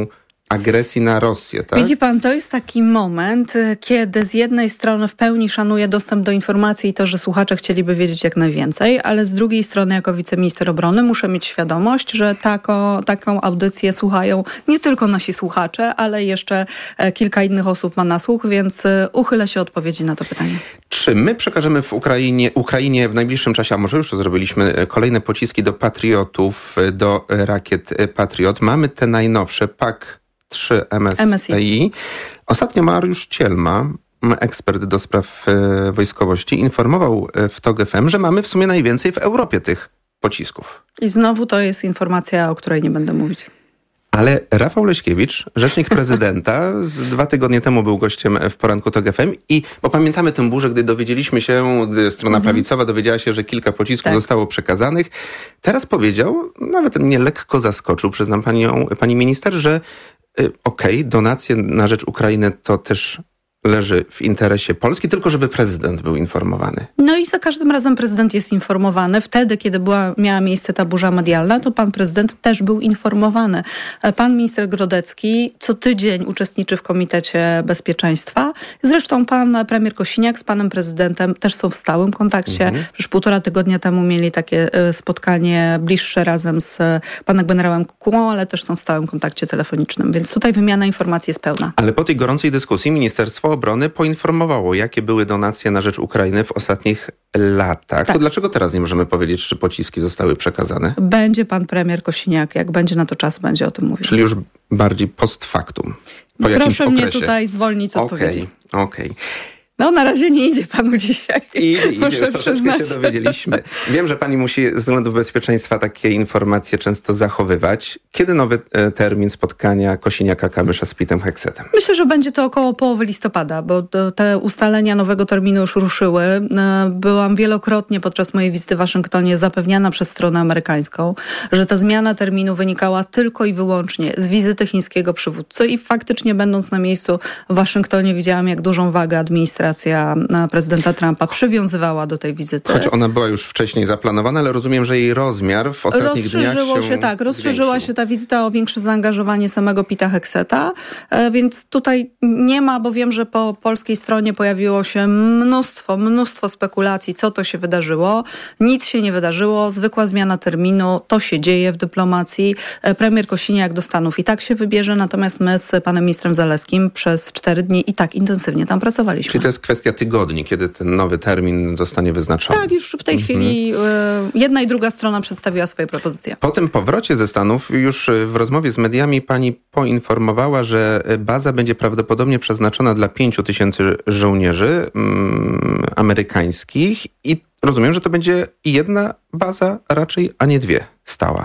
agresji na Rosję, tak? Widzi pan, to jest taki moment, kiedy z jednej strony w pełni szanuję dostęp do informacji i to, że słuchacze chcieliby wiedzieć jak najwięcej, ale z drugiej strony jako wiceminister obrony muszę mieć świadomość, że tako, taką audycję słuchają nie tylko nasi słuchacze, ale jeszcze kilka innych osób ma nasłuch, więc uchylę się odpowiedzi na to pytanie. Czy my przekażemy w Ukrainie, Ukrainie w najbliższym czasie, a może już to zrobiliśmy, kolejne pociski do Patriotów, do rakiet Patriot? Mamy te najnowsze, P A K trzy M S I. Ostatnio Mariusz Cielma, ekspert do spraw e, wojskowości, informował w TOG F M, że mamy w sumie najwięcej w Europie tych pocisków. I znowu to jest informacja, o której nie będę mówić. Ale Rafał Leśkiewicz, rzecznik prezydenta, z dwa tygodnie temu był gościem w poranku TOG F M i, bo pamiętamy tę burzę, gdy dowiedzieliśmy się, gdy strona mhm. prawicowa dowiedziała się, że kilka pocisków tak. zostało przekazanych. Teraz powiedział, nawet mnie lekko zaskoczył, przyznam panią, pani minister, że y, okej, okay, donacje na rzecz Ukrainy to też leży w interesie Polski, tylko żeby prezydent był informowany. No i za każdym razem prezydent jest informowany. Wtedy, kiedy była, miała miejsce ta burza medialna, to pan prezydent też był informowany. Pan minister Grodecki co tydzień uczestniczy w Komitecie Bezpieczeństwa. Zresztą pan premier Kosiniak z panem prezydentem też są w stałym kontakcie. Mhm. Przecież półtora tygodnia temu mieli takie spotkanie bliższe razem z panem generałem Kukułą, ale też są w stałym kontakcie telefonicznym. Więc tutaj wymiana informacji jest pełna. Ale po tej gorącej dyskusji Ministerstwo Obrony poinformowało, jakie były donacje na rzecz Ukrainy w ostatnich latach. Tak. To dlaczego teraz nie możemy powiedzieć, czy pociski zostały przekazane? Będzie pan premier Kosiniak, jak będzie na to czas, będzie o tym mówił. Czyli już bardziej post factum. Po Proszę mnie tutaj zwolnić z odpowiedzi. Okej, okej. No na razie nie idzie panu dzisiaj. Idzie, idzie, już troszeczkę się dowiedzieliśmy. Wiem, że pani musi z względów bezpieczeństwa takie informacje często zachowywać. Kiedy nowy e, termin spotkania Kosiniaka-Kamysza z Pitem Heksetem? Myślę, że będzie to około połowy listopada, bo te ustalenia nowego terminu już ruszyły. Byłam wielokrotnie podczas mojej wizyty w Waszyngtonie zapewniana przez stronę amerykańską, że ta zmiana terminu wynikała tylko i wyłącznie z wizyty chińskiego przywódcy i faktycznie będąc na miejscu w Waszyngtonie widziałam, jak dużą wagę administracja prezydenta Trumpa przywiązywała do tej wizyty. Choć ona była już wcześniej zaplanowana, ale rozumiem, że jej rozmiar w ostatnich dniach się, się tak, rozszerzyła zwiększył. się ta wizyta o większe zaangażowanie samego Pita Hekseta, więc tutaj nie ma, bo wiem, że po polskiej stronie pojawiło się mnóstwo, mnóstwo spekulacji, co to się wydarzyło. Nic się nie wydarzyło, zwykła zmiana terminu, to się dzieje w dyplomacji. Premier Kosiniak do Stanów i tak się wybierze, natomiast my z panem ministrem Zalewskim przez cztery dni i tak intensywnie tam pracowaliśmy. Czyli to jest kwestia tygodni, kiedy ten nowy termin zostanie wyznaczony. Tak, już w tej mhm. chwili y, jedna i druga strona przedstawiła swoje propozycje. Po tym powrocie ze Stanów już w rozmowie z mediami pani poinformowała, że baza będzie prawdopodobnie przeznaczona dla pięciu tysięcy żołnierzy mm, amerykańskich i rozumiem, że to będzie jedna baza raczej, a nie dwie stała.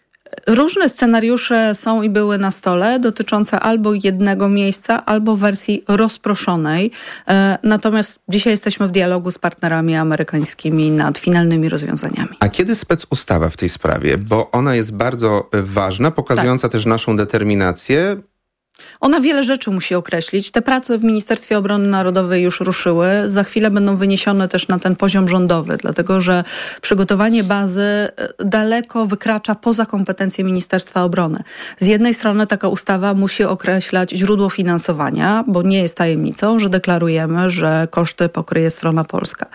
Różne scenariusze są i były na stole dotyczące albo jednego miejsca, albo wersji rozproszonej. Natomiast dzisiaj jesteśmy w dialogu z partnerami amerykańskimi nad finalnymi rozwiązaniami. A kiedy specustawa w tej sprawie? Bo ona jest bardzo ważna, pokazująca tak. też naszą determinację. Ona wiele rzeczy musi określić. Te prace w Ministerstwie Obrony Narodowej już ruszyły. Za chwilę będą wyniesione też na ten poziom rządowy, dlatego że przygotowanie bazy daleko wykracza poza kompetencje Ministerstwa Obrony. Z jednej strony taka ustawa musi określać źródło finansowania, bo nie jest tajemnicą, że deklarujemy, że koszty pokryje strona polska.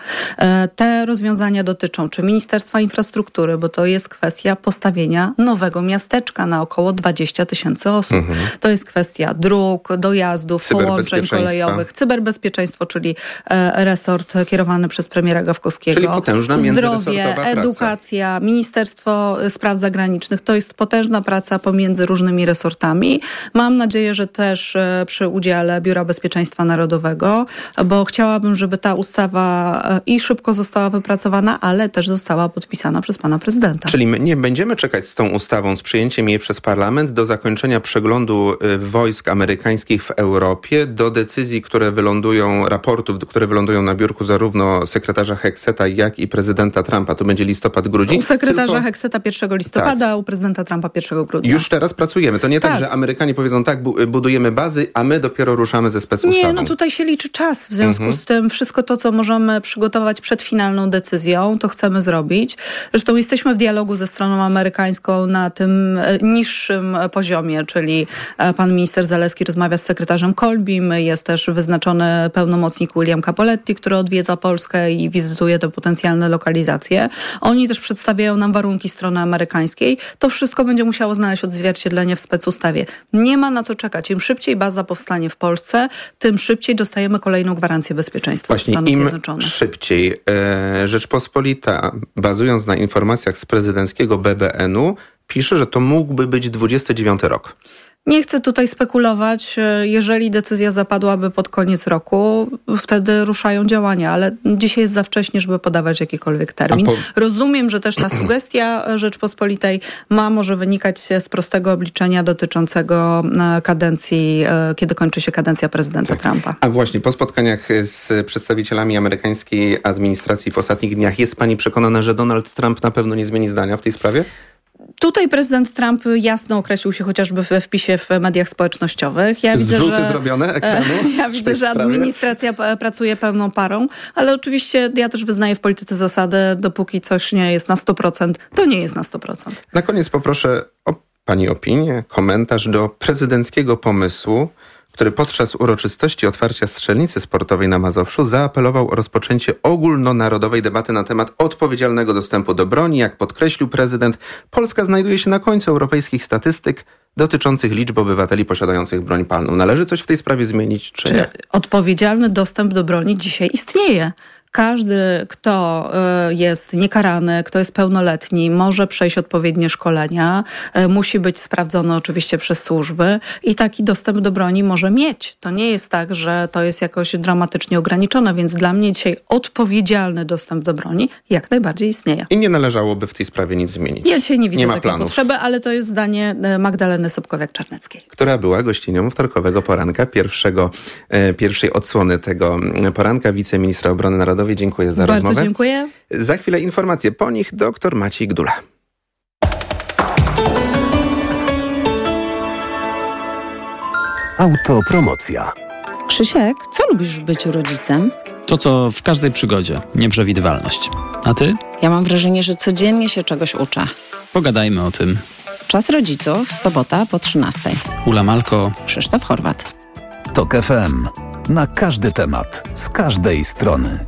Te rozwiązania dotyczą czy Ministerstwa Infrastruktury, bo to jest kwestia postawienia nowego miasteczka na około dwadzieścia tysięcy osób. Mhm. To jest kwestia dróg, dojazdów, połączeń kolejowych, cyberbezpieczeństwo, czyli e, resort kierowany przez premiera Gawkowskiego. Czyli potężna zdrowie, edukacja, praca. Ministerstwo Spraw Zagranicznych. To jest potężna praca pomiędzy różnymi resortami. Mam nadzieję, że też e, przy udziale Biura Bezpieczeństwa Narodowego, bo chciałabym, żeby ta ustawa e, i szybko została wypracowana, ale też została podpisana przez pana prezydenta. Czyli my nie będziemy czekać z tą ustawą, z przyjęciem jej przez parlament do zakończenia przeglądu y, wojsk amerykańskich w Europie, do decyzji, które wylądują, raportów, które wylądują na biurku zarówno sekretarza Hekseta, jak i prezydenta Trumpa. To będzie listopad, grudzień. U sekretarza Tylko... Hekseta pierwszego listopada, tak. a u prezydenta Trumpa pierwszego grudnia. Już teraz pracujemy. To nie tak, tak że Amerykanie powiedzą tak, budujemy bazy, a my dopiero ruszamy ze specustawą. Nie, no tutaj się liczy czas. W związku mhm. z tym wszystko to, co możemy przygotować przed finalną decyzją, to chcemy zrobić. Zresztą jesteśmy w dialogu ze stroną amerykańską na tym niższym poziomie, czyli pan minister minister Zalewski rozmawia z sekretarzem Kolbim, jest też wyznaczony pełnomocnik William Capoletti, który odwiedza Polskę i wizytuje te potencjalne lokalizacje. Oni też przedstawiają nam warunki strony amerykańskiej. To wszystko będzie musiało znaleźć odzwierciedlenie w specustawie. Nie ma na co czekać. Im szybciej baza powstanie w Polsce, tym szybciej dostajemy kolejną gwarancję bezpieczeństwa Właśnie Stanów im Zjednoczonych. szybciej. E, Rzeczpospolita, bazując na informacjach z prezydenckiego B B N-u, pisze, że to mógłby być dwudziesty dziewiąty rok. Nie chcę tutaj spekulować. Jeżeli decyzja zapadłaby pod koniec roku, wtedy ruszają działania, ale dzisiaj jest za wcześnie, żeby podawać jakikolwiek termin. Po... Rozumiem, że też ta sugestia Rzeczpospolitej ma może wynikać z prostego obliczenia dotyczącego kadencji, kiedy kończy się kadencja prezydenta tak. Trumpa. A właśnie, po spotkaniach z przedstawicielami amerykańskiej administracji w ostatnich dniach jest pani przekonana, że Donald Trump na pewno nie zmieni zdania w tej sprawie? Tutaj prezydent Trump jasno określił się chociażby we wpisie w mediach społecznościowych. Ja widzę, Zrzuty że, zrobione ekranu? Ja widzę, że administracja pracuje pełną parą, ale oczywiście ja też wyznaję w polityce zasadę, dopóki coś nie jest na sto procent, to nie jest na sto procent. Na koniec poproszę o pani opinię, komentarz do prezydenckiego pomysłu, który podczas uroczystości otwarcia strzelnicy sportowej na Mazowszu zaapelował o rozpoczęcie ogólnonarodowej debaty na temat odpowiedzialnego dostępu do broni. Jak podkreślił prezydent, Polska znajduje się na końcu europejskich statystyk dotyczących liczby obywateli posiadających broń palną. Należy coś w tej sprawie zmienić, czy, czy nie? Odpowiedzialny dostęp do broni dzisiaj istnieje. Każdy, kto jest niekarany, kto jest pełnoletni, może przejść odpowiednie szkolenia, musi być sprawdzony oczywiście przez służby i taki dostęp do broni może mieć. To nie jest tak, że to jest jakoś dramatycznie ograniczone, więc dla mnie dzisiaj odpowiedzialny dostęp do broni jak najbardziej istnieje. I nie należałoby w tej sprawie nic zmienić. Ja dzisiaj nie widzę nie ma takiej planów. potrzeby, ale to jest zdanie Magdaleny Sobkowiak-Czarneckiej. Która była gościnią wtorkowego poranka, pierwszego, e, pierwszej odsłony tego poranka, wiceministra obrony narodowej. Dziękuję za Bardzo rozmowę. Bardzo dziękuję. Za chwilę informacje. Po nich dr Maciej Gdula. Autopromocja. Krzysiek, co lubisz w byciu rodzicem? To, co w każdej przygodzie. Nieprzewidywalność. A ty? Ja mam wrażenie, że codziennie się czegoś uczę. Pogadajmy o tym. Czas rodziców, sobota po trzynastej. Ula Malko. Krzysztof Horwat. Tok F M. Na każdy temat, z każdej strony.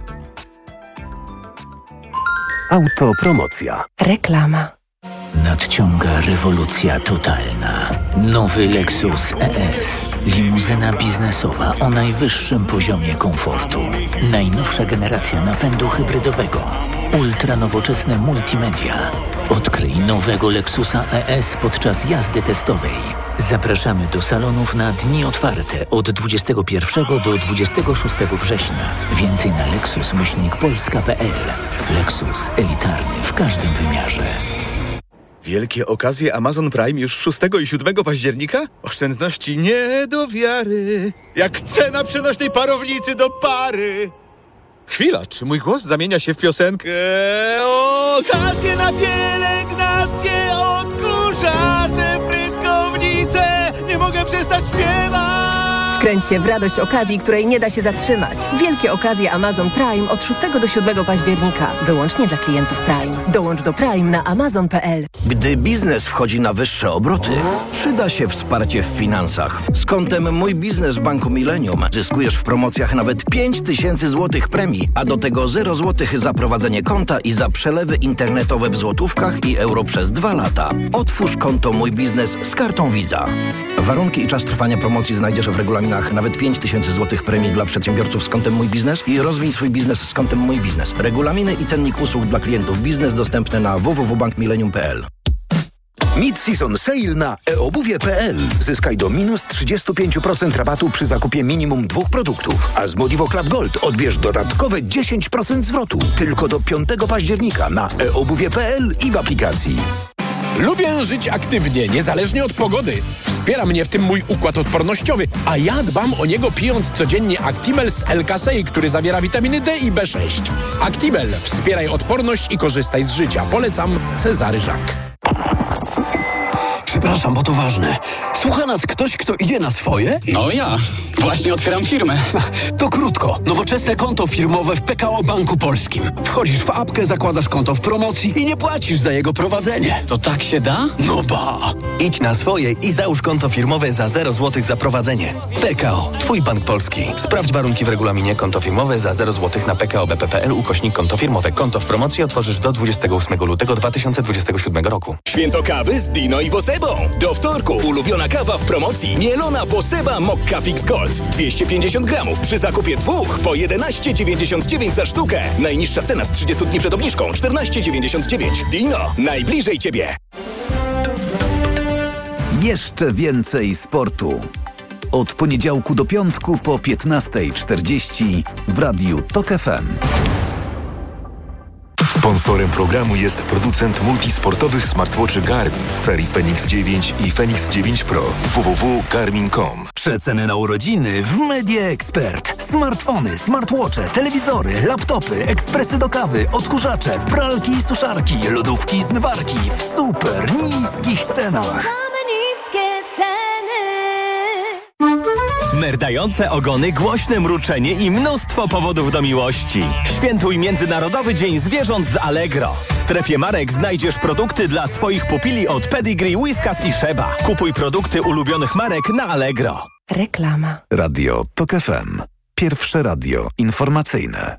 Autopromocja. Reklama. Nadciąga rewolucja totalna. Nowy Lexus E S. Limuzyna biznesowa o najwyższym poziomie komfortu. Najnowsza generacja napędu hybrydowego. Ultranowoczesne multimedia. Odkryj nowego Lexusa E S podczas jazdy testowej. Zapraszamy do salonów na dni otwarte od dwudziestego pierwszego do dwudziestego szóstego września. Więcej na lexus myślnik polska kropka p l. Lexus elitarny w każdym wymiarze. Wielkie okazje Amazon Prime już szóstego i siódmego października? Oszczędności nie do wiary. Jak cena przenośnej parownicy do pary. Chwila, czy mój głos zamienia się w piosenkę? Okazje na pielęgnację, odkurzacze, frytkownice. Nie mogę przestać śpiewać. Wkręć się w radość okazji, której nie da się zatrzymać. Wielkie okazje Amazon Prime od szóstego do siódmego października. Wyłącznie dla klientów Prime. Dołącz do Prime na amazon kropka p l. Gdy biznes wchodzi na wyższe obroty, przyda się wsparcie w finansach. Z kontem Mój Biznes w Banku Millennium zyskujesz w promocjach nawet pięć tysięcy złotych premii, a do tego zero złotych za prowadzenie konta i za przelewy internetowe w złotówkach i euro przez dwa lata. Otwórz konto Mój Biznes z kartą Visa. Warunki i czas trwania promocji znajdziesz w regulaminach. Nawet pięć tysięcy złotych premii dla przedsiębiorców z kontem Mój Biznes i rozwij swój biznes z kontem Mój Biznes. Regulaminy i cennik usług dla klientów biznes dostępne na w w w kropka bank millennium kropka p l. Mid-season sale na e obuwie kropka p l. Zyskaj do minus trzydzieści pięć procent rabatu przy zakupie minimum dwóch produktów. A z Modivo Club Gold odbierz dodatkowe dziesięć procent zwrotu. Tylko do piątego października na e obuwie kropka p l i w aplikacji. Lubię żyć aktywnie, niezależnie od pogody. Wspiera mnie w tym mój układ odpornościowy, a ja dbam o niego pijąc codziennie Actimel z L-Kasei, który zawiera witaminy D i B sześć. Actimel. Wspieraj odporność i korzystaj z życia. Polecam Cezary Żak. Przepraszam, bo to ważne. Słucha nas ktoś, kto idzie na swoje? No ja. Właśnie otwieram firmę. To krótko. Nowoczesne konto firmowe w P K O Banku Polskim. Wchodzisz w apkę, zakładasz konto w promocji i nie płacisz za jego prowadzenie. To tak się da? No ba! Idź na swoje i załóż konto firmowe za zero złotych za prowadzenie. P K O. Twój bank polski. Sprawdź warunki w regulaminie. Konto firmowe za zero złotych na p k o b p kropka p l ukośnik konto firmowe. Konto w promocji otworzysz do dwudziestego ósmego lutego dwa tysiące dwudziestego siódmego roku. Święto kawy z Dino i Wosebą. Do wtorku ulubiona kawa w promocji. Mielona Woseba Mokka Fix Gold. dwieście pięćdziesiąt gramów przy zakupie dwóch po jedenaście dziewięćdziesiąt dziewięć za sztukę. Najniższa cena z trzydziestu dni przed obniżką czternaście dziewięćdziesiąt dziewięć. Dino. Najbliżej Ciebie. Jeszcze więcej sportu. Od poniedziałku do piątku po piętnasta czterdzieści w Radiu Tok F M. Sponsorem programu jest producent multisportowych smartwatchy Garmin z serii Fenix dziewięć i Fenix dziewięć Pro. w w w kropka garmin kropka com. Przeceny na urodziny w Media Expert. Smartfony, smartwatche, telewizory, laptopy, ekspresy do kawy, odkurzacze, pralki i suszarki, lodówki i zmywarki w super niskich cenach. Merdające ogony, głośne mruczenie i mnóstwo powodów do miłości. Świętuj Międzynarodowy Dzień Zwierząt z Allegro. W strefie marek znajdziesz produkty dla swoich pupili od Pedigree, Whiskas i Sheba. Kupuj produkty ulubionych marek na Allegro. Reklama. Radio Tok F M. Pierwsze radio informacyjne.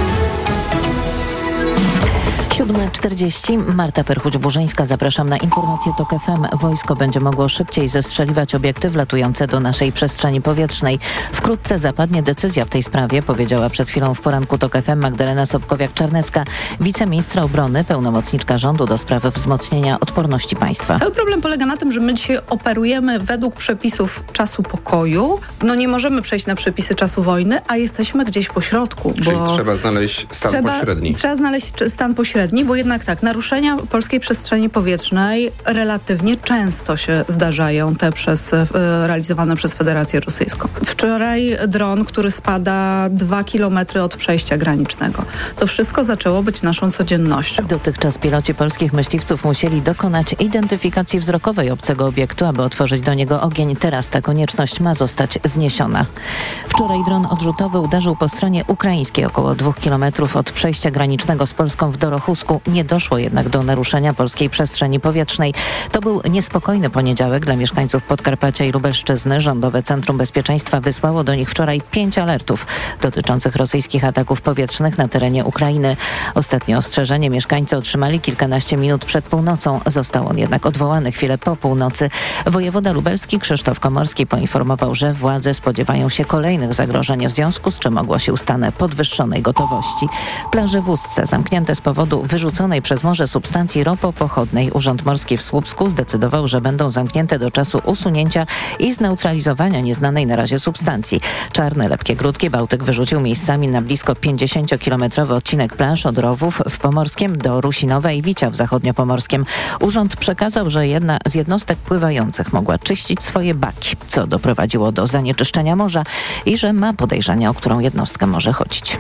siódma czterdzieści. Marta Perchuć-Burzyńska. Zapraszam na informację Tok F M. Wojsko będzie mogło szybciej zestrzeliwać obiekty wlatujące do naszej przestrzeni powietrznej. Wkrótce zapadnie decyzja w tej sprawie, powiedziała przed chwilą w poranku Tok F M Magdalena Sobkowiak-Czarnecka, wiceministra obrony, pełnomocniczka rządu do spraw wzmocnienia odporności państwa. Cały problem polega na tym, że my dzisiaj operujemy według przepisów czasu pokoju. No nie możemy przejść na przepisy czasu wojny, a jesteśmy gdzieś po środku. Czyli bo trzeba znaleźć stan trzeba, pośredni. Trzeba znaleźć stan pośredni, bo jednak tak, naruszenia polskiej przestrzeni powietrznej relatywnie często się zdarzają, te przez, e, realizowane przez Federację Rosyjską. Wczoraj dron, który spada dwa kilometry od przejścia granicznego. To wszystko zaczęło być naszą codziennością. Dotychczas piloci polskich myśliwców musieli dokonać identyfikacji wzrokowej obcego obiektu, aby otworzyć do niego ogień. Teraz ta konieczność ma zostać zniesiona. Wczoraj dron odrzutowy uderzył po stronie ukraińskiej, około dwóch kilometrów od przejścia granicznego z Polską w Dorochusku. Nie doszło jednak do naruszenia polskiej przestrzeni powietrznej. To był niespokojny poniedziałek dla mieszkańców Podkarpacia i Lubelszczyzny. Rządowe Centrum Bezpieczeństwa wysłało do nich wczoraj pięć alertów dotyczących rosyjskich ataków powietrznych na terenie Ukrainy. Ostatnie ostrzeżenie mieszkańcy otrzymali kilkanaście minut przed północą. Został on jednak odwołany chwilę po północy. Wojewoda lubelski Krzysztof Komorski poinformował, że władze spodziewają się kolejnych zagrożeń, w związku z czym ogłosił stan podwyższonej gotowości. Plaże w Ustce zamknięte z powodu wyrzuconej przez morze substancji ropopochodnej. Urząd Morski w Słupsku zdecydował, że będą zamknięte do czasu usunięcia i zneutralizowania nieznanej na razie substancji. Czarne, lepkie grudki Bałtyk wyrzucił miejscami na blisko pięćdziesięciokilometrowy odcinek plaż od Rowów w Pomorskiem do Rusinowa i Wicia w Zachodniopomorskiem. Urząd przekazał, że jedna z jednostek pływających mogła czyścić swoje baki, co doprowadziło do zanieczyszczenia morza i że ma podejrzenia, o którą jednostkę może chodzić.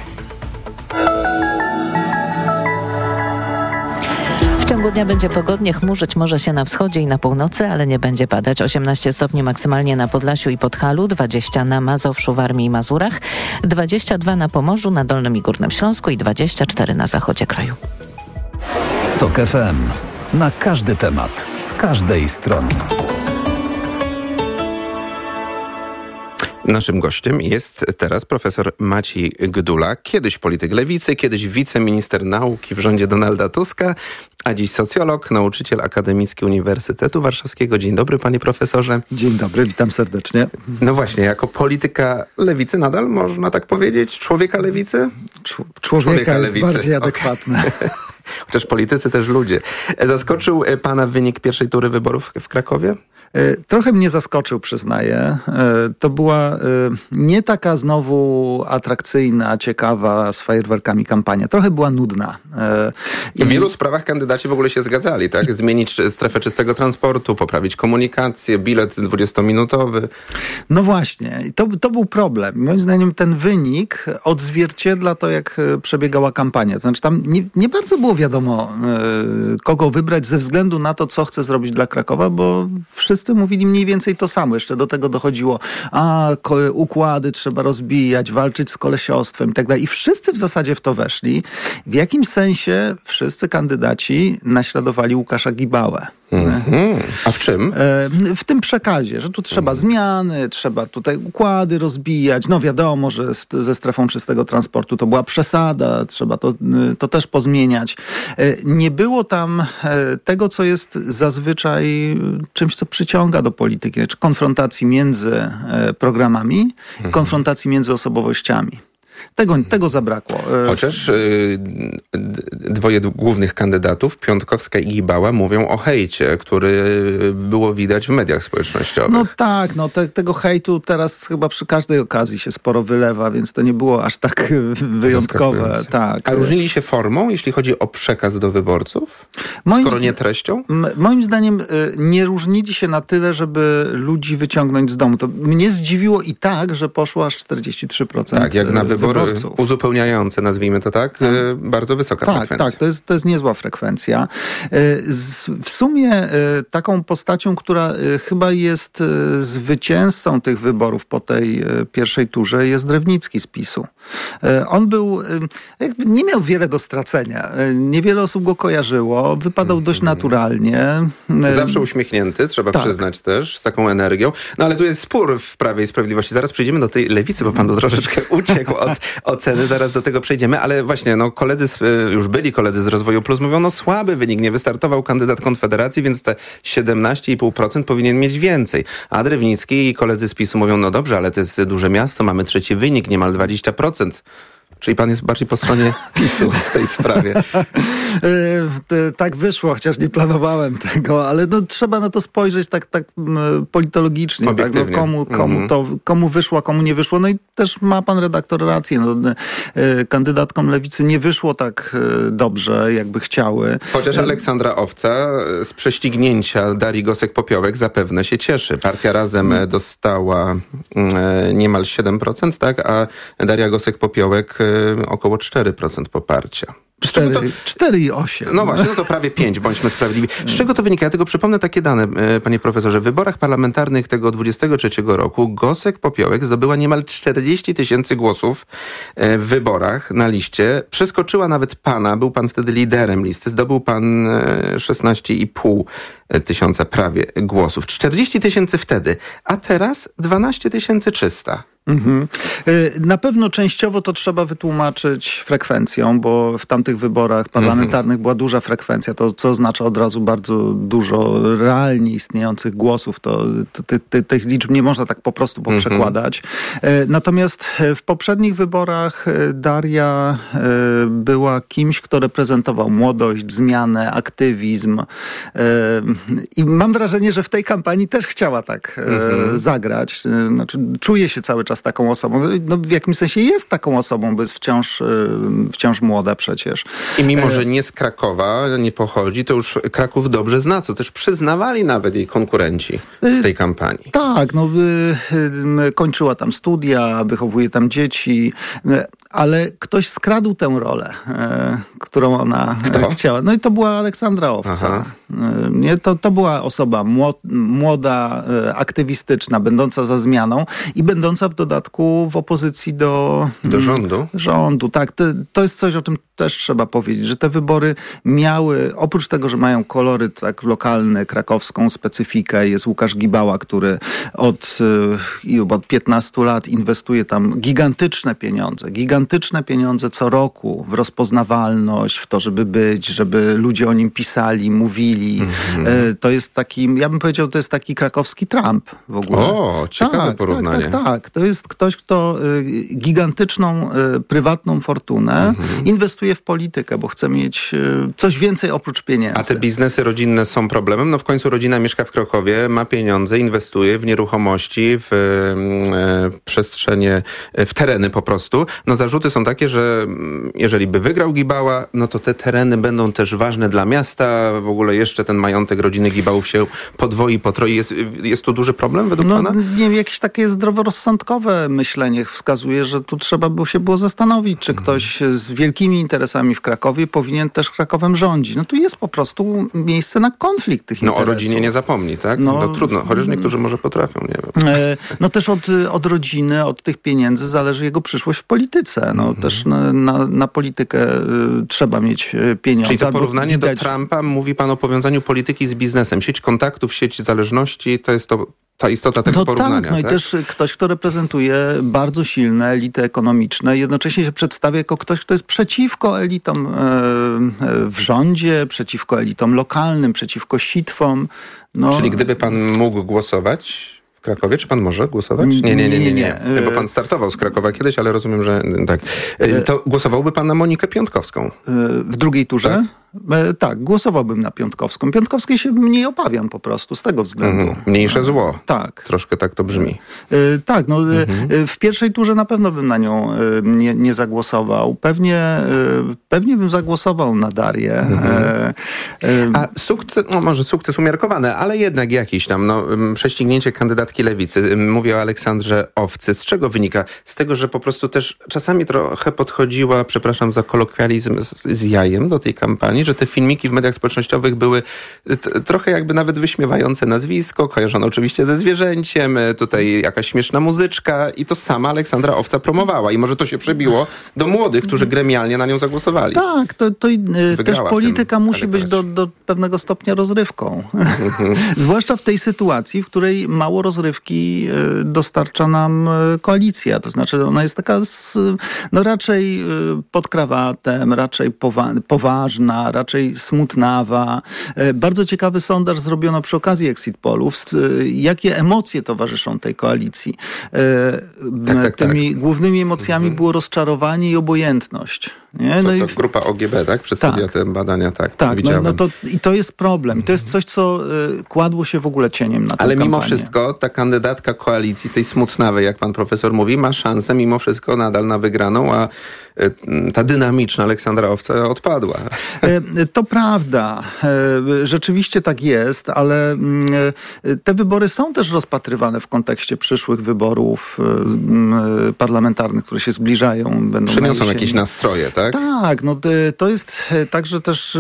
W ciągu dnia będzie pogodnie, chmurzyć może się na wschodzie i na północy, ale nie będzie padać. osiemnaście stopni maksymalnie na Podlasiu i Podhalu, dwadzieścia na Mazowszu, Warmii i Mazurach, dwadzieścia dwa na Pomorzu, na Dolnym i Górnym Śląsku i dwadzieścia cztery na zachodzie kraju. Tok F M. Na każdy temat, z każdej strony. Naszym gościem jest teraz profesor Maciej Gdula, kiedyś polityk lewicy, kiedyś wiceminister nauki w rządzie Donalda Tuska, a dziś socjolog, nauczyciel akademicki Uniwersytetu Warszawskiego. Dzień dobry, panie profesorze. Dzień dobry, witam serdecznie. No właśnie, jako polityka lewicy nadal można tak powiedzieć? Człowieka lewicy? Cz- człowieka, człowieka jest lewicy. Bardziej adekwatne. Okay. Chociaż politycy też ludzie. Zaskoczył pana wynik pierwszej tury wyborów w Krakowie? Trochę mnie zaskoczył, przyznaję. To była nie taka znowu atrakcyjna, ciekawa z fajerwerkami kampania. Trochę była nudna. I w wielu sprawach kandydaci w ogóle się zgadzali, tak? Zmienić strefę czystego transportu, poprawić komunikację, bilet dwudziestominutowy. No właśnie. To, to był problem. Moim zdaniem ten wynik odzwierciedla to, jak przebiegała kampania. To znaczy tam nie, nie bardzo było wiadomo, kogo wybrać ze względu na to, co chce zrobić dla Krakowa, bo wszyscy wszyscy mówili mniej więcej to samo. Jeszcze do tego dochodziło, a ko- układy trzeba rozbijać, walczyć z kolesiostwem i tak dalej. I wszyscy w zasadzie w to weszli. W jakimś sensie wszyscy kandydaci naśladowali Łukasza Gibałę. Mm-hmm. A w czym? W tym przekazie, że tu trzeba zmiany, trzeba tutaj układy rozbijać. No wiadomo, że ze strefą czystego transportu to była przesada, trzeba to, to też pozmieniać. Nie było tam tego, co jest zazwyczaj czymś, co przyciąga do polityki, czy konfrontacji między programami, mhm. konfrontacji między osobowościami. Tego, tego zabrakło. Chociaż y, dwoje głównych kandydatów, Piątkowska i Gibała, mówią o hejcie, który było widać w mediach społecznościowych. No tak, no te, tego hejtu teraz chyba przy każdej okazji się sporo wylewa, więc to nie było aż tak wyjątkowe. Tak. A różnili się formą, jeśli chodzi o przekaz do wyborców? Moim Skoro nie treścią? M- moim zdaniem y, nie różnili się na tyle, żeby ludzi wyciągnąć z domu. To mnie zdziwiło i tak, że poszło aż czterdzieści trzy procent tak, jak na wybory wyborców. Uzupełniające, nazwijmy to tak, tak. Y, bardzo wysoka tak, frekwencja. Tak, to jest, to jest niezła frekwencja. Y, z, w sumie y, taką postacią, która y, chyba jest y, zwycięzcą tych wyborów po tej y, pierwszej turze, jest Drewnicki z PiSu. Y, on był, y, jakby nie miał wiele do stracenia. Y, niewiele osób go kojarzyło. Wypadał mm-hmm. dość naturalnie. Y, Zawsze uśmiechnięty, trzeba tak. przyznać też, z taką energią. No ale tu jest spór w Prawie i Sprawiedliwości. Zaraz przejdziemy do tej lewicy, bo pan to troszeczkę uciekł od oceny. Zaraz do tego przejdziemy, ale właśnie no koledzy, z, już byli koledzy z Rozwoju Plus mówią, no słaby wynik, nie wystartował kandydat Konfederacji, więc te siedemnaście i pół procent powinien mieć więcej. A Drewnicki i koledzy z PiSu mówią, no dobrze, ale to jest duże miasto, mamy trzeci wynik, niemal dwadzieścia procent. Czyli pan jest bardziej po stronie PiSu w tej sprawie. Tak wyszło, chociaż nie planowałem tego, ale no, trzeba na to spojrzeć tak, tak politologicznie. Tak? No, komu, komu, to, komu wyszło, komu nie wyszło. No i też ma pan redaktor rację. No, kandydatkom Lewicy nie wyszło tak dobrze, jakby chciały. Chociaż Aleksandra Owca z prześcignięcia Darii Gosek-Popiołek zapewne się cieszy. Partia Razem dostała niemal siedem procent, tak? A Daria Gosek-Popiołek około cztery procent poparcia. cztery i osiem. No właśnie, no to prawie pięć, bądźmy sprawiedliwi. Z czego to wynika? Ja tylko przypomnę takie dane, panie profesorze. W wyborach parlamentarnych tego dwudziestego trzeciego roku Gosek-Popiołek zdobyła niemal czterdzieści tysięcy głosów w wyborach na liście. Przeskoczyła nawet pana, był pan wtedy liderem listy. Zdobył pan szesnaście i pół tysiąca prawie głosów. czterdzieści tysięcy wtedy, a teraz dwanaście tysięcy trzysta. Mhm. Na pewno częściowo to trzeba wytłumaczyć frekwencją, bo w tamtych wyborach parlamentarnych mhm. była duża frekwencja, to co oznacza od razu bardzo dużo realnie istniejących głosów. To, to ty, ty, tych liczb nie można tak po prostu poprzekładać. Mhm. Natomiast w poprzednich wyborach Daria była kimś, kto reprezentował młodość, zmianę, aktywizm i mam wrażenie, że w tej kampanii też chciała tak mhm. zagrać. Znaczy, czuje się cały czas taką osobą. No, w jakimś sensie jest taką osobą, bo jest wciąż, wciąż młoda przecież. I mimo, że nie z Krakowa, nie pochodzi, to już Kraków dobrze zna, co też przyznawali nawet jej konkurenci z tej kampanii. Tak, no kończyła tam studia, wychowuje tam dzieci, ale ktoś skradł tę rolę, którą ona Kto? chciała. No i to była Aleksandra Owca. Aha. Nie, to, to była osoba młoda, aktywistyczna, będąca za zmianą i będąca w dodatku w opozycji do... Do rządu? Rządu, tak. To, to jest coś, o czym też trzeba powiedzieć, że te wybory miały, oprócz tego, że mają koloryt tak lokalny, krakowską specyfikę, jest Łukasz Gibała, który od, od piętnastu lat inwestuje tam gigantyczne pieniądze, gigantyczne pieniądze co roku w rozpoznawalność, w to, żeby być, żeby ludzie o nim pisali, mówili. Mm-hmm. To jest taki, ja bym powiedział, to jest taki krakowski Trump w ogóle. O, ciekawe tak, porównanie. Tak, tak, tak. To jest ktoś, kto gigantyczną, prywatną fortunę mm-hmm. inwestuje w politykę, bo chce mieć coś więcej oprócz pieniędzy. A te biznesy rodzinne są problemem? No w końcu rodzina mieszka w Krakowie, ma pieniądze, inwestuje w nieruchomości, w, w przestrzenie, w tereny po prostu. No zarzuty zarzuty są takie, że jeżeli by wygrał Gibała, no to te tereny będą też ważne dla miasta. W ogóle jeszcze ten majątek rodziny Gibałów się podwoi, potroi. Jest, jest tu duży problem według no, pana? Nie wiem, jakieś takie zdroworozsądkowe myślenie wskazuje, że tu trzeba było się było zastanowić, czy ktoś z wielkimi interesami w Krakowie powinien też Krakowem rządzić. No tu jest po prostu miejsce na konflikt tych no, interesów. No o rodzinie nie zapomni, tak? No, no trudno, chociaż niektórzy może potrafią, nie wiem. No też od, od rodziny, od tych pieniędzy zależy jego przyszłość w polityce. No mhm. też na, na, na politykę y, trzeba mieć pieniądze. Czyli to porównanie widać... do Trumpa, mówi pan o powiązaniu polityki z biznesem. Sieć kontaktów, sieć zależności, to jest to ta istota tego no porównania. Tak, no tak? i też ktoś, kto reprezentuje bardzo silne elity ekonomiczne, jednocześnie się przedstawia jako ktoś, kto jest przeciwko elitom e, w rządzie, przeciwko elitom lokalnym, przeciwko sitwom. No. Czyli gdyby pan mógł głosować w Krakowie, czy pan może głosować? Nie, nie, nie, nie, nie. nie. Bo pan startował z Krakowa kiedyś, ale rozumiem, że tak. To głosowałby pan na Monikę Piątkowską? W drugiej turze? Tak? Tak, głosowałbym na Piątkowską. Piątkowskiej się mniej obawiam po prostu z tego względu. Mhm. Mniejsze zło. Tak. Troszkę tak to brzmi. Yy, tak, no mhm. w pierwszej turze na pewno bym na nią yy, nie, nie zagłosował. Pewnie, yy, pewnie bym zagłosował na Darię. Mhm. Yy, yy. A sukces, no może sukces umiarkowany, ale jednak jakiś tam, no, prześcignięcie kandydatki Lewicy. Mówię o Aleksandrze Owcy. Z czego wynika? Z tego, że po prostu też czasami trochę podchodziła, przepraszam za kolokwializm, z, z jajem do tej kampanii, że te filmiki w mediach społecznościowych były t- trochę jakby nawet wyśmiewające nazwisko, kojarzone oczywiście ze zwierzęciem, tutaj jakaś śmieszna muzyczka i to sama Aleksandra Owca promowała i może to się przebiło do młodych, którzy gremialnie na nią zagłosowali. Tak, to, to też polityka musi być do, do pewnego stopnia rozrywką. Mhm. Zwłaszcza w tej sytuacji, w której mało rozrywki dostarcza nam koalicja. To znaczy ona jest taka z, no raczej pod krawatem, raczej powa- poważna, raczej smutnawa. Bardzo ciekawy sondaż zrobiono przy okazji exit pollów. Jakie emocje towarzyszą tej koalicji? Tak, tak, Tymi tak. głównymi emocjami mhm. było rozczarowanie i obojętność. Nie? No to, to i... grupa O G B, tak? Przedstawia tak. te badania, tak. Tak, no, no to, i to jest problem. I to jest coś, co y, kładło się w ogóle cieniem na tę Ale kampanię. mimo wszystko ta kandydatka koalicji, tej smutnawej, jak pan profesor mówi, ma szansę mimo wszystko nadal na wygraną, a y, ta dynamiczna Aleksandra Owca odpadła. Y, to prawda. Y, rzeczywiście tak jest, ale y, te wybory są też rozpatrywane w kontekście przyszłych wyborów y, y, parlamentarnych, które się zbliżają. Będą Przyniosą jakieś nastroje, tak? Tak, no to jest tak, że też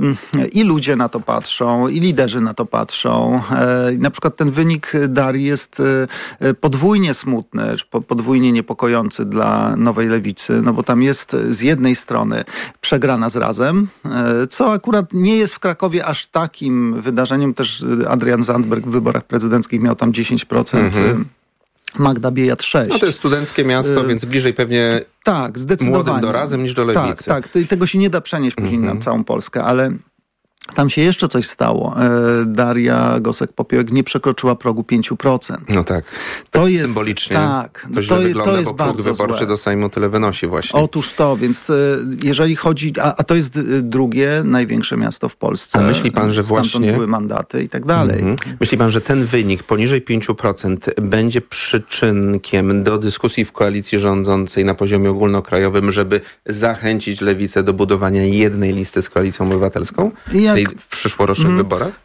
i ludzie na to patrzą, i liderzy na to patrzą. Na przykład ten wynik Darii jest podwójnie smutny, podwójnie niepokojący dla Nowej Lewicy, no bo tam jest z jednej strony przegrana z Razem, co akurat nie jest w Krakowie aż takim wydarzeniem. Też Adrian Zandberg w wyborach prezydenckich miał tam dziesięć procent. Mhm. Magda Biejat sześć. No to jest studenckie miasto, y- więc bliżej pewnie tak, zdecydowanie. Młodym do Razem niż do Lewicy. Tak, tak. I tego się nie da przenieść później mm-hmm. na całą Polskę, ale tam się jeszcze coś stało. Daria Gosek-Popiołek nie przekroczyła progu pięć procent. No tak. To tak jest symbolicznie. Tak. To źle to, wygląda, to jest bo próg bardzo wyborczy złe. do Sejmu tyle wynosi właśnie. Otóż to, więc jeżeli chodzi... A, a to jest drugie największe miasto w Polsce. A myśli pan, że Stamtąd właśnie... były mandaty i tak dalej. Mm-hmm. Myśli pan, że ten wynik poniżej pięć procent będzie przyczynkiem do dyskusji w koalicji rządzącej na poziomie ogólnokrajowym, żeby zachęcić Lewicę do budowania jednej listy z Koalicją Obywatelską? Jak... Tej w przyszłorocznych mm. wyborach?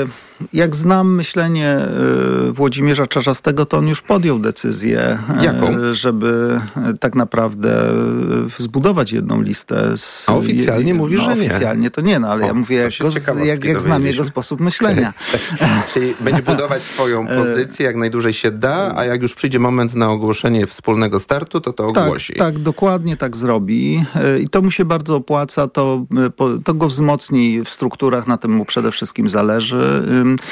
Jak znam myślenie Włodzimierza Czarzastego, to on już podjął decyzję, Jaką? żeby tak naprawdę zbudować jedną listę. Z... A oficjalnie je... mówi, no, że nie. Oficjalnie to nie, no ale o, ja mówię, jak, go, jak, jak znam jego sposób myślenia. Czyli będzie budować swoją pozycję jak najdłużej się da, a jak już przyjdzie moment na ogłoszenie wspólnego startu, to to ogłosi. Tak, tak, dokładnie tak zrobi. I to mu się bardzo opłaca, to, to go wzmocni w strukturach, na tym mu przede wszystkim zależy.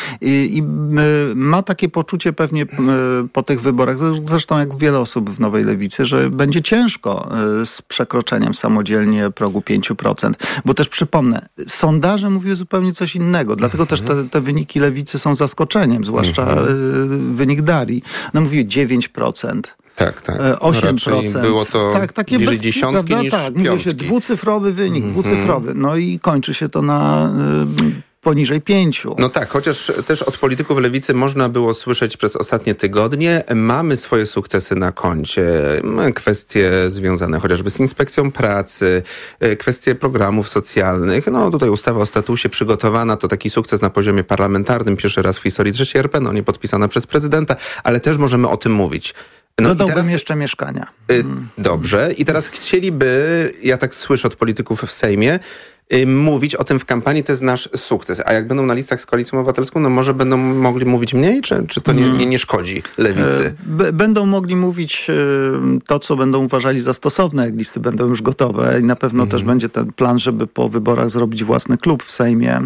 I, i ma takie poczucie pewnie po tych wyborach, zresztą jak wiele osób w Nowej Lewicy, że będzie ciężko z przekroczeniem samodzielnie progu pięć procent. Bo też przypomnę, sondaże mówiły zupełnie coś innego, dlatego też te, te wyniki Lewicy są zaskoczeniem, zwłaszcza mhm. wynik Darii. No mówiły dziewięć procent. Tak, tak. osiem procent. No było to tak, takie bliżej bez, dziesiątki prawda? niż Tak, mówi się dwucyfrowy wynik, mm-hmm. dwucyfrowy. No i kończy się to na poniżej pięciu. No tak, chociaż też od polityków lewicy można było słyszeć przez ostatnie tygodnie, mamy swoje sukcesy na koncie, kwestie związane chociażby z inspekcją pracy, kwestie programów socjalnych. No tutaj ustawa o statusie przygotowana to taki sukces na poziomie parlamentarnym, pierwszy raz w historii trzeciej R P, no nie podpisana przez prezydenta, ale też możemy o tym mówić. No Dodałbym teraz, jeszcze mieszkania. Y, dobrze. I teraz chcieliby, ja tak słyszę od polityków w Sejmie, y, mówić o tym w kampanii, to jest nasz sukces. A jak będą na listach z Koalicją Obywatelską, no może będą mogli mówić mniej? Czy, czy to nie, nie, nie szkodzi lewicy? B- będą mogli mówić y, to, co będą uważali za stosowne, jak listy będą już gotowe. I na pewno mhm. też będzie ten plan, żeby po wyborach zrobić własny klub w Sejmie.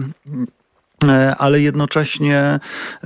Ale jednocześnie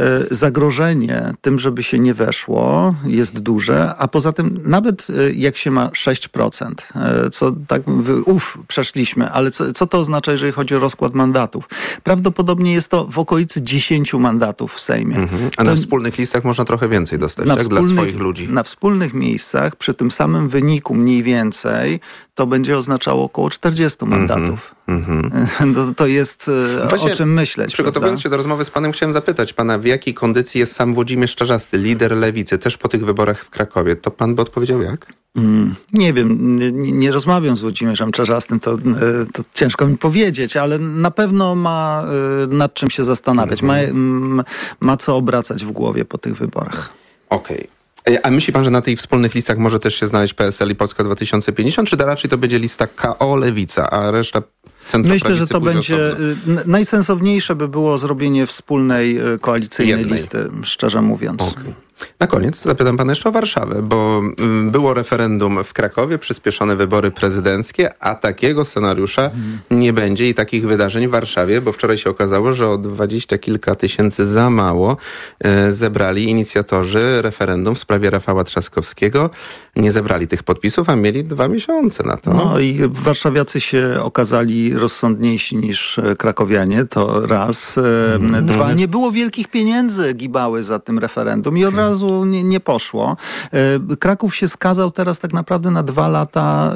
zagrożenie tym, żeby się nie weszło, jest duże, a poza tym nawet jak się ma sześć procent, co tak, uff, przeszliśmy, ale co, co to oznacza, jeżeli chodzi o rozkład mandatów? Prawdopodobnie jest to w okolicy dziesięciu mandatów w Sejmie. Mhm. A na to, wspólnych listach można trochę więcej dostać, tak? Dla swoich ludzi. Na wspólnych miejscach, przy tym samym wyniku mniej więcej, to będzie oznaczało około czterdziestu mandatów. Mm-hmm. To, to jest Właśnie, o czym myśleć. Przygotowując prawda? się do rozmowy z panem, chciałem zapytać pana, w jakiej kondycji jest sam Włodzimierz Czarzasty, lider lewicy, też po tych wyborach w Krakowie. To pan by odpowiedział jak? Mm, nie wiem, nie, nie rozmawiam z Włodzimierzem Czarzastym, to, to ciężko mi powiedzieć, ale na pewno ma nad czym się zastanawiać. Mm-hmm. Ma, ma co obracać w głowie po tych wyborach. Okej. Okay. A myśli pan, że na tych wspólnych listach może też się znaleźć P S L i Polska dwa tysiące pięćdziesiąt, czy to raczej to będzie lista K O Lewica, a reszta Myślę, że to będzie osobno. Najsensowniejsze by było zrobienie wspólnej koalicyjnej Jednej. listy, szczerze mówiąc. Okay. Na koniec zapytam pana jeszcze o Warszawę, bo było referendum w Krakowie, przyspieszone wybory prezydenckie, a takiego scenariusza hmm. nie będzie i takich wydarzeń w Warszawie, bo wczoraj się okazało, że o dwadzieścia kilka tysięcy za mało e, zebrali inicjatorzy referendum w sprawie Rafała Trzaskowskiego. Nie zebrali tych podpisów, a mieli dwa miesiące na to. No i warszawiacy się okazali rozsądniejsi niż krakowianie, to raz. Hmm. Dwa, nie było wielkich pieniędzy gibały za tym referendum i od razu razu nie, nie poszło. Kraków się skazał teraz tak naprawdę na dwa lata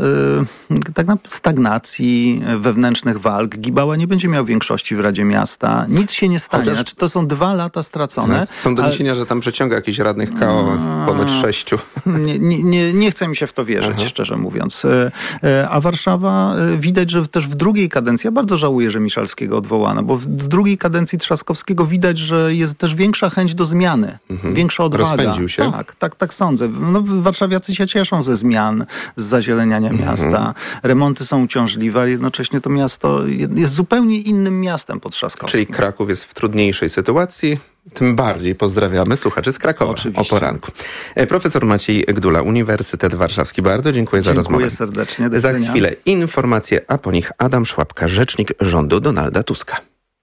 tak na stagnacji, wewnętrznych walk. Gibała nie będzie miał większości w Radzie Miasta. Nic się nie stanie. Chociaż... Znaczy, to są dwa lata stracone. Tak. Są doniesienia, ale... że tam przeciąga jakichś radnych K O, a... ponoć sześciu. Nie, nie, nie, nie chce mi się w to wierzyć, Aha. szczerze mówiąc. A Warszawa widać, że też w drugiej kadencji, ja bardzo żałuję, że Miszalskiego odwołano, bo w drugiej kadencji Trzaskowskiego widać, że jest też większa chęć do zmiany. Mhm. Większa odwaga. Rozpędził się? Tak, tak, tak sądzę. No, warszawiacy się cieszą ze zmian, z zazieleniania mhm. miasta. Remonty są uciążliwe, ale jednocześnie to miasto jest zupełnie innym miastem pod Trzaskowskim. Czyli Kraków jest w trudniejszej sytuacji. Tym bardziej pozdrawiamy słuchaczy z Krakowa. Oczywiście. O poranku. Profesor Maciej Gdula, Uniwersytet Warszawski. Bardzo dziękuję, dziękuję za rozmowę. Dziękuję serdecznie. Do za widzenia. chwilę informacje, a po nich Adam Szłapka, rzecznik rządu Donalda Tuska.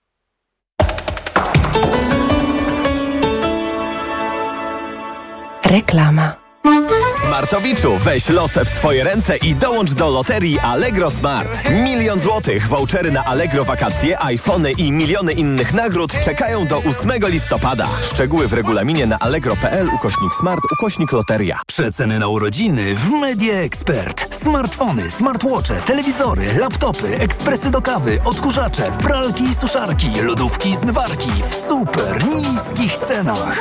Reklama. Smartowiczu, weź losę w swoje ręce i dołącz do loterii Allegro Smart. Milion złotych, vouchery na Allegro wakacje, iPhony i miliony innych nagród czekają do ósmego listopada. Szczegóły w regulaminie na allegro.pl ukośnik smart ukośnik loteria. Przeceny na urodziny w Media Expert. Smartfony, smartwatche, telewizory, laptopy, ekspresy do kawy, odkurzacze, pralki i suszarki, lodówki i zmywarki w super niskich cenach.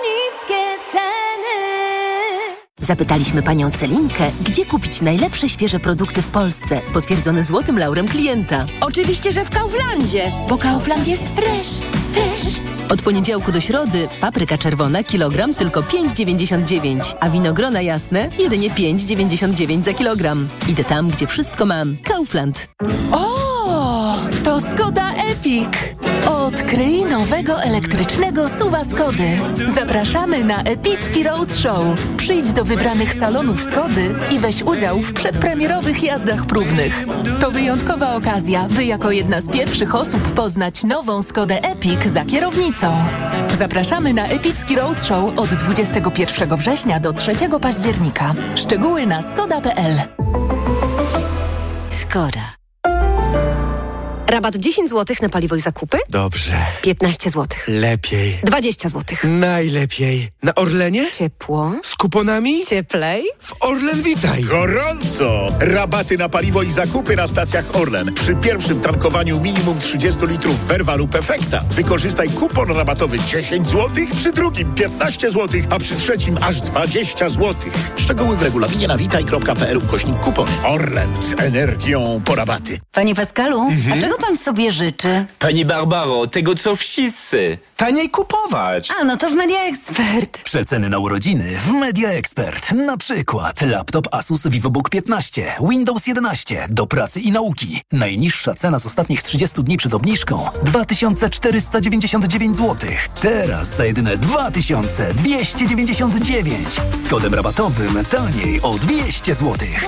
Zapytaliśmy panią Celinkę, gdzie kupić najlepsze świeże produkty w Polsce, potwierdzone złotym laurem klienta. Oczywiście, że w Kauflandzie, bo Kaufland jest fresh, fresh. Od poniedziałku do środy papryka czerwona kilogram tylko pięć dziewięćdziesiąt dziewięć, a winogrona jasne jedynie pięć dziewięćdziesiąt dziewięć za kilogram. Idę tam, gdzie wszystko mam. Kaufland. O, to Skoda Epic. Odkryj nowego elektrycznego suwa Skody. Zapraszamy na epicki roadshow. Przyjdź do wybranych salonów Skody i weź udział w przedpremierowych jazdach próbnych. To wyjątkowa okazja, by jako jedna z pierwszych osób poznać nową Skodę Epic za kierownicą. Zapraszamy na epicki roadshow od dwudziestego pierwszego września do trzeciego października. Szczegóły na skoda kropka p l. Skoda. Rabat dziesięć złotych na paliwo i zakupy? Dobrze. piętnaście złotych. Lepiej. dwadzieścia złotych. Najlepiej. Na Orlenie? Ciepło. Z kuponami? Cieplej. W Orlen Witaj. Gorąco! Rabaty na paliwo i zakupy na stacjach Orlen. Przy pierwszym tankowaniu minimum trzydzieści litrów Verva lub Efekta. Wykorzystaj kupon rabatowy dziesięć złotych, przy drugim piętnaście złotych, a przy trzecim aż dwadzieścia złotych. Szczegóły w regulaminie na witaj kropka p l ukośnik kupon. Orlen z energią po rabaty. Panie Pascalu, mhm. a czego pan sobie życzy? Pani Barbaro, tego co wszyscy. Taniej kupować. A, no to w Media Expert. Przeceny na urodziny w Media Expert. Na przykład laptop Asus VivoBook piętnaście, Windows jedenaście, do pracy i nauki. Najniższa cena z ostatnich trzydziestu dni przed obniżką dwa tysiące czterysta dziewięćdziesiąt dziewięć złotych. Teraz za jedyne dwa tysiące dwieście dziewięćdziesiąt dziewięć. Z kodem rabatowym taniej o dwieście złotych.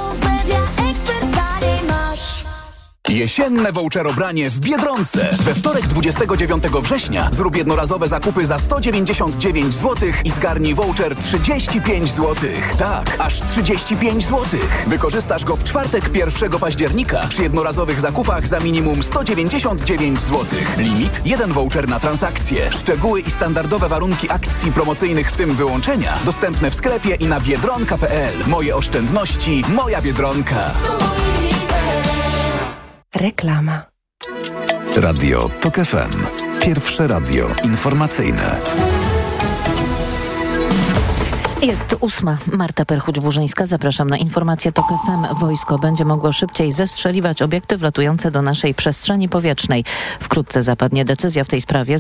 Jesienne voucherobranie w Biedronce. We wtorek dwudziestego dziewiątego września zrób jednorazowe zakupy za sto dziewięćdziesiąt dziewięć złotych i zgarnij voucher trzydzieści pięć złotych. Tak, aż trzydzieści pięć złotych. Wykorzystasz go w czwartek pierwszego października przy jednorazowych zakupach za minimum sto dziewięćdziesiąt dziewięć złotych. Limit jeden voucher na transakcję. Szczegóły i standardowe warunki akcji promocyjnych, w tym wyłączenia, dostępne w sklepie i na biedronka kropka p l. Moje oszczędności, moja Biedronka. Reklama. Radio Tok F M. Pierwsze radio informacyjne. Jest ósma. Marta Perchuć-Burzyńska. Zapraszam na informację Tok F M. Wojsko będzie mogło szybciej zestrzeliwać obiekty wlatujące do naszej przestrzeni powietrznej. Wkrótce zapadnie decyzja w tej sprawie.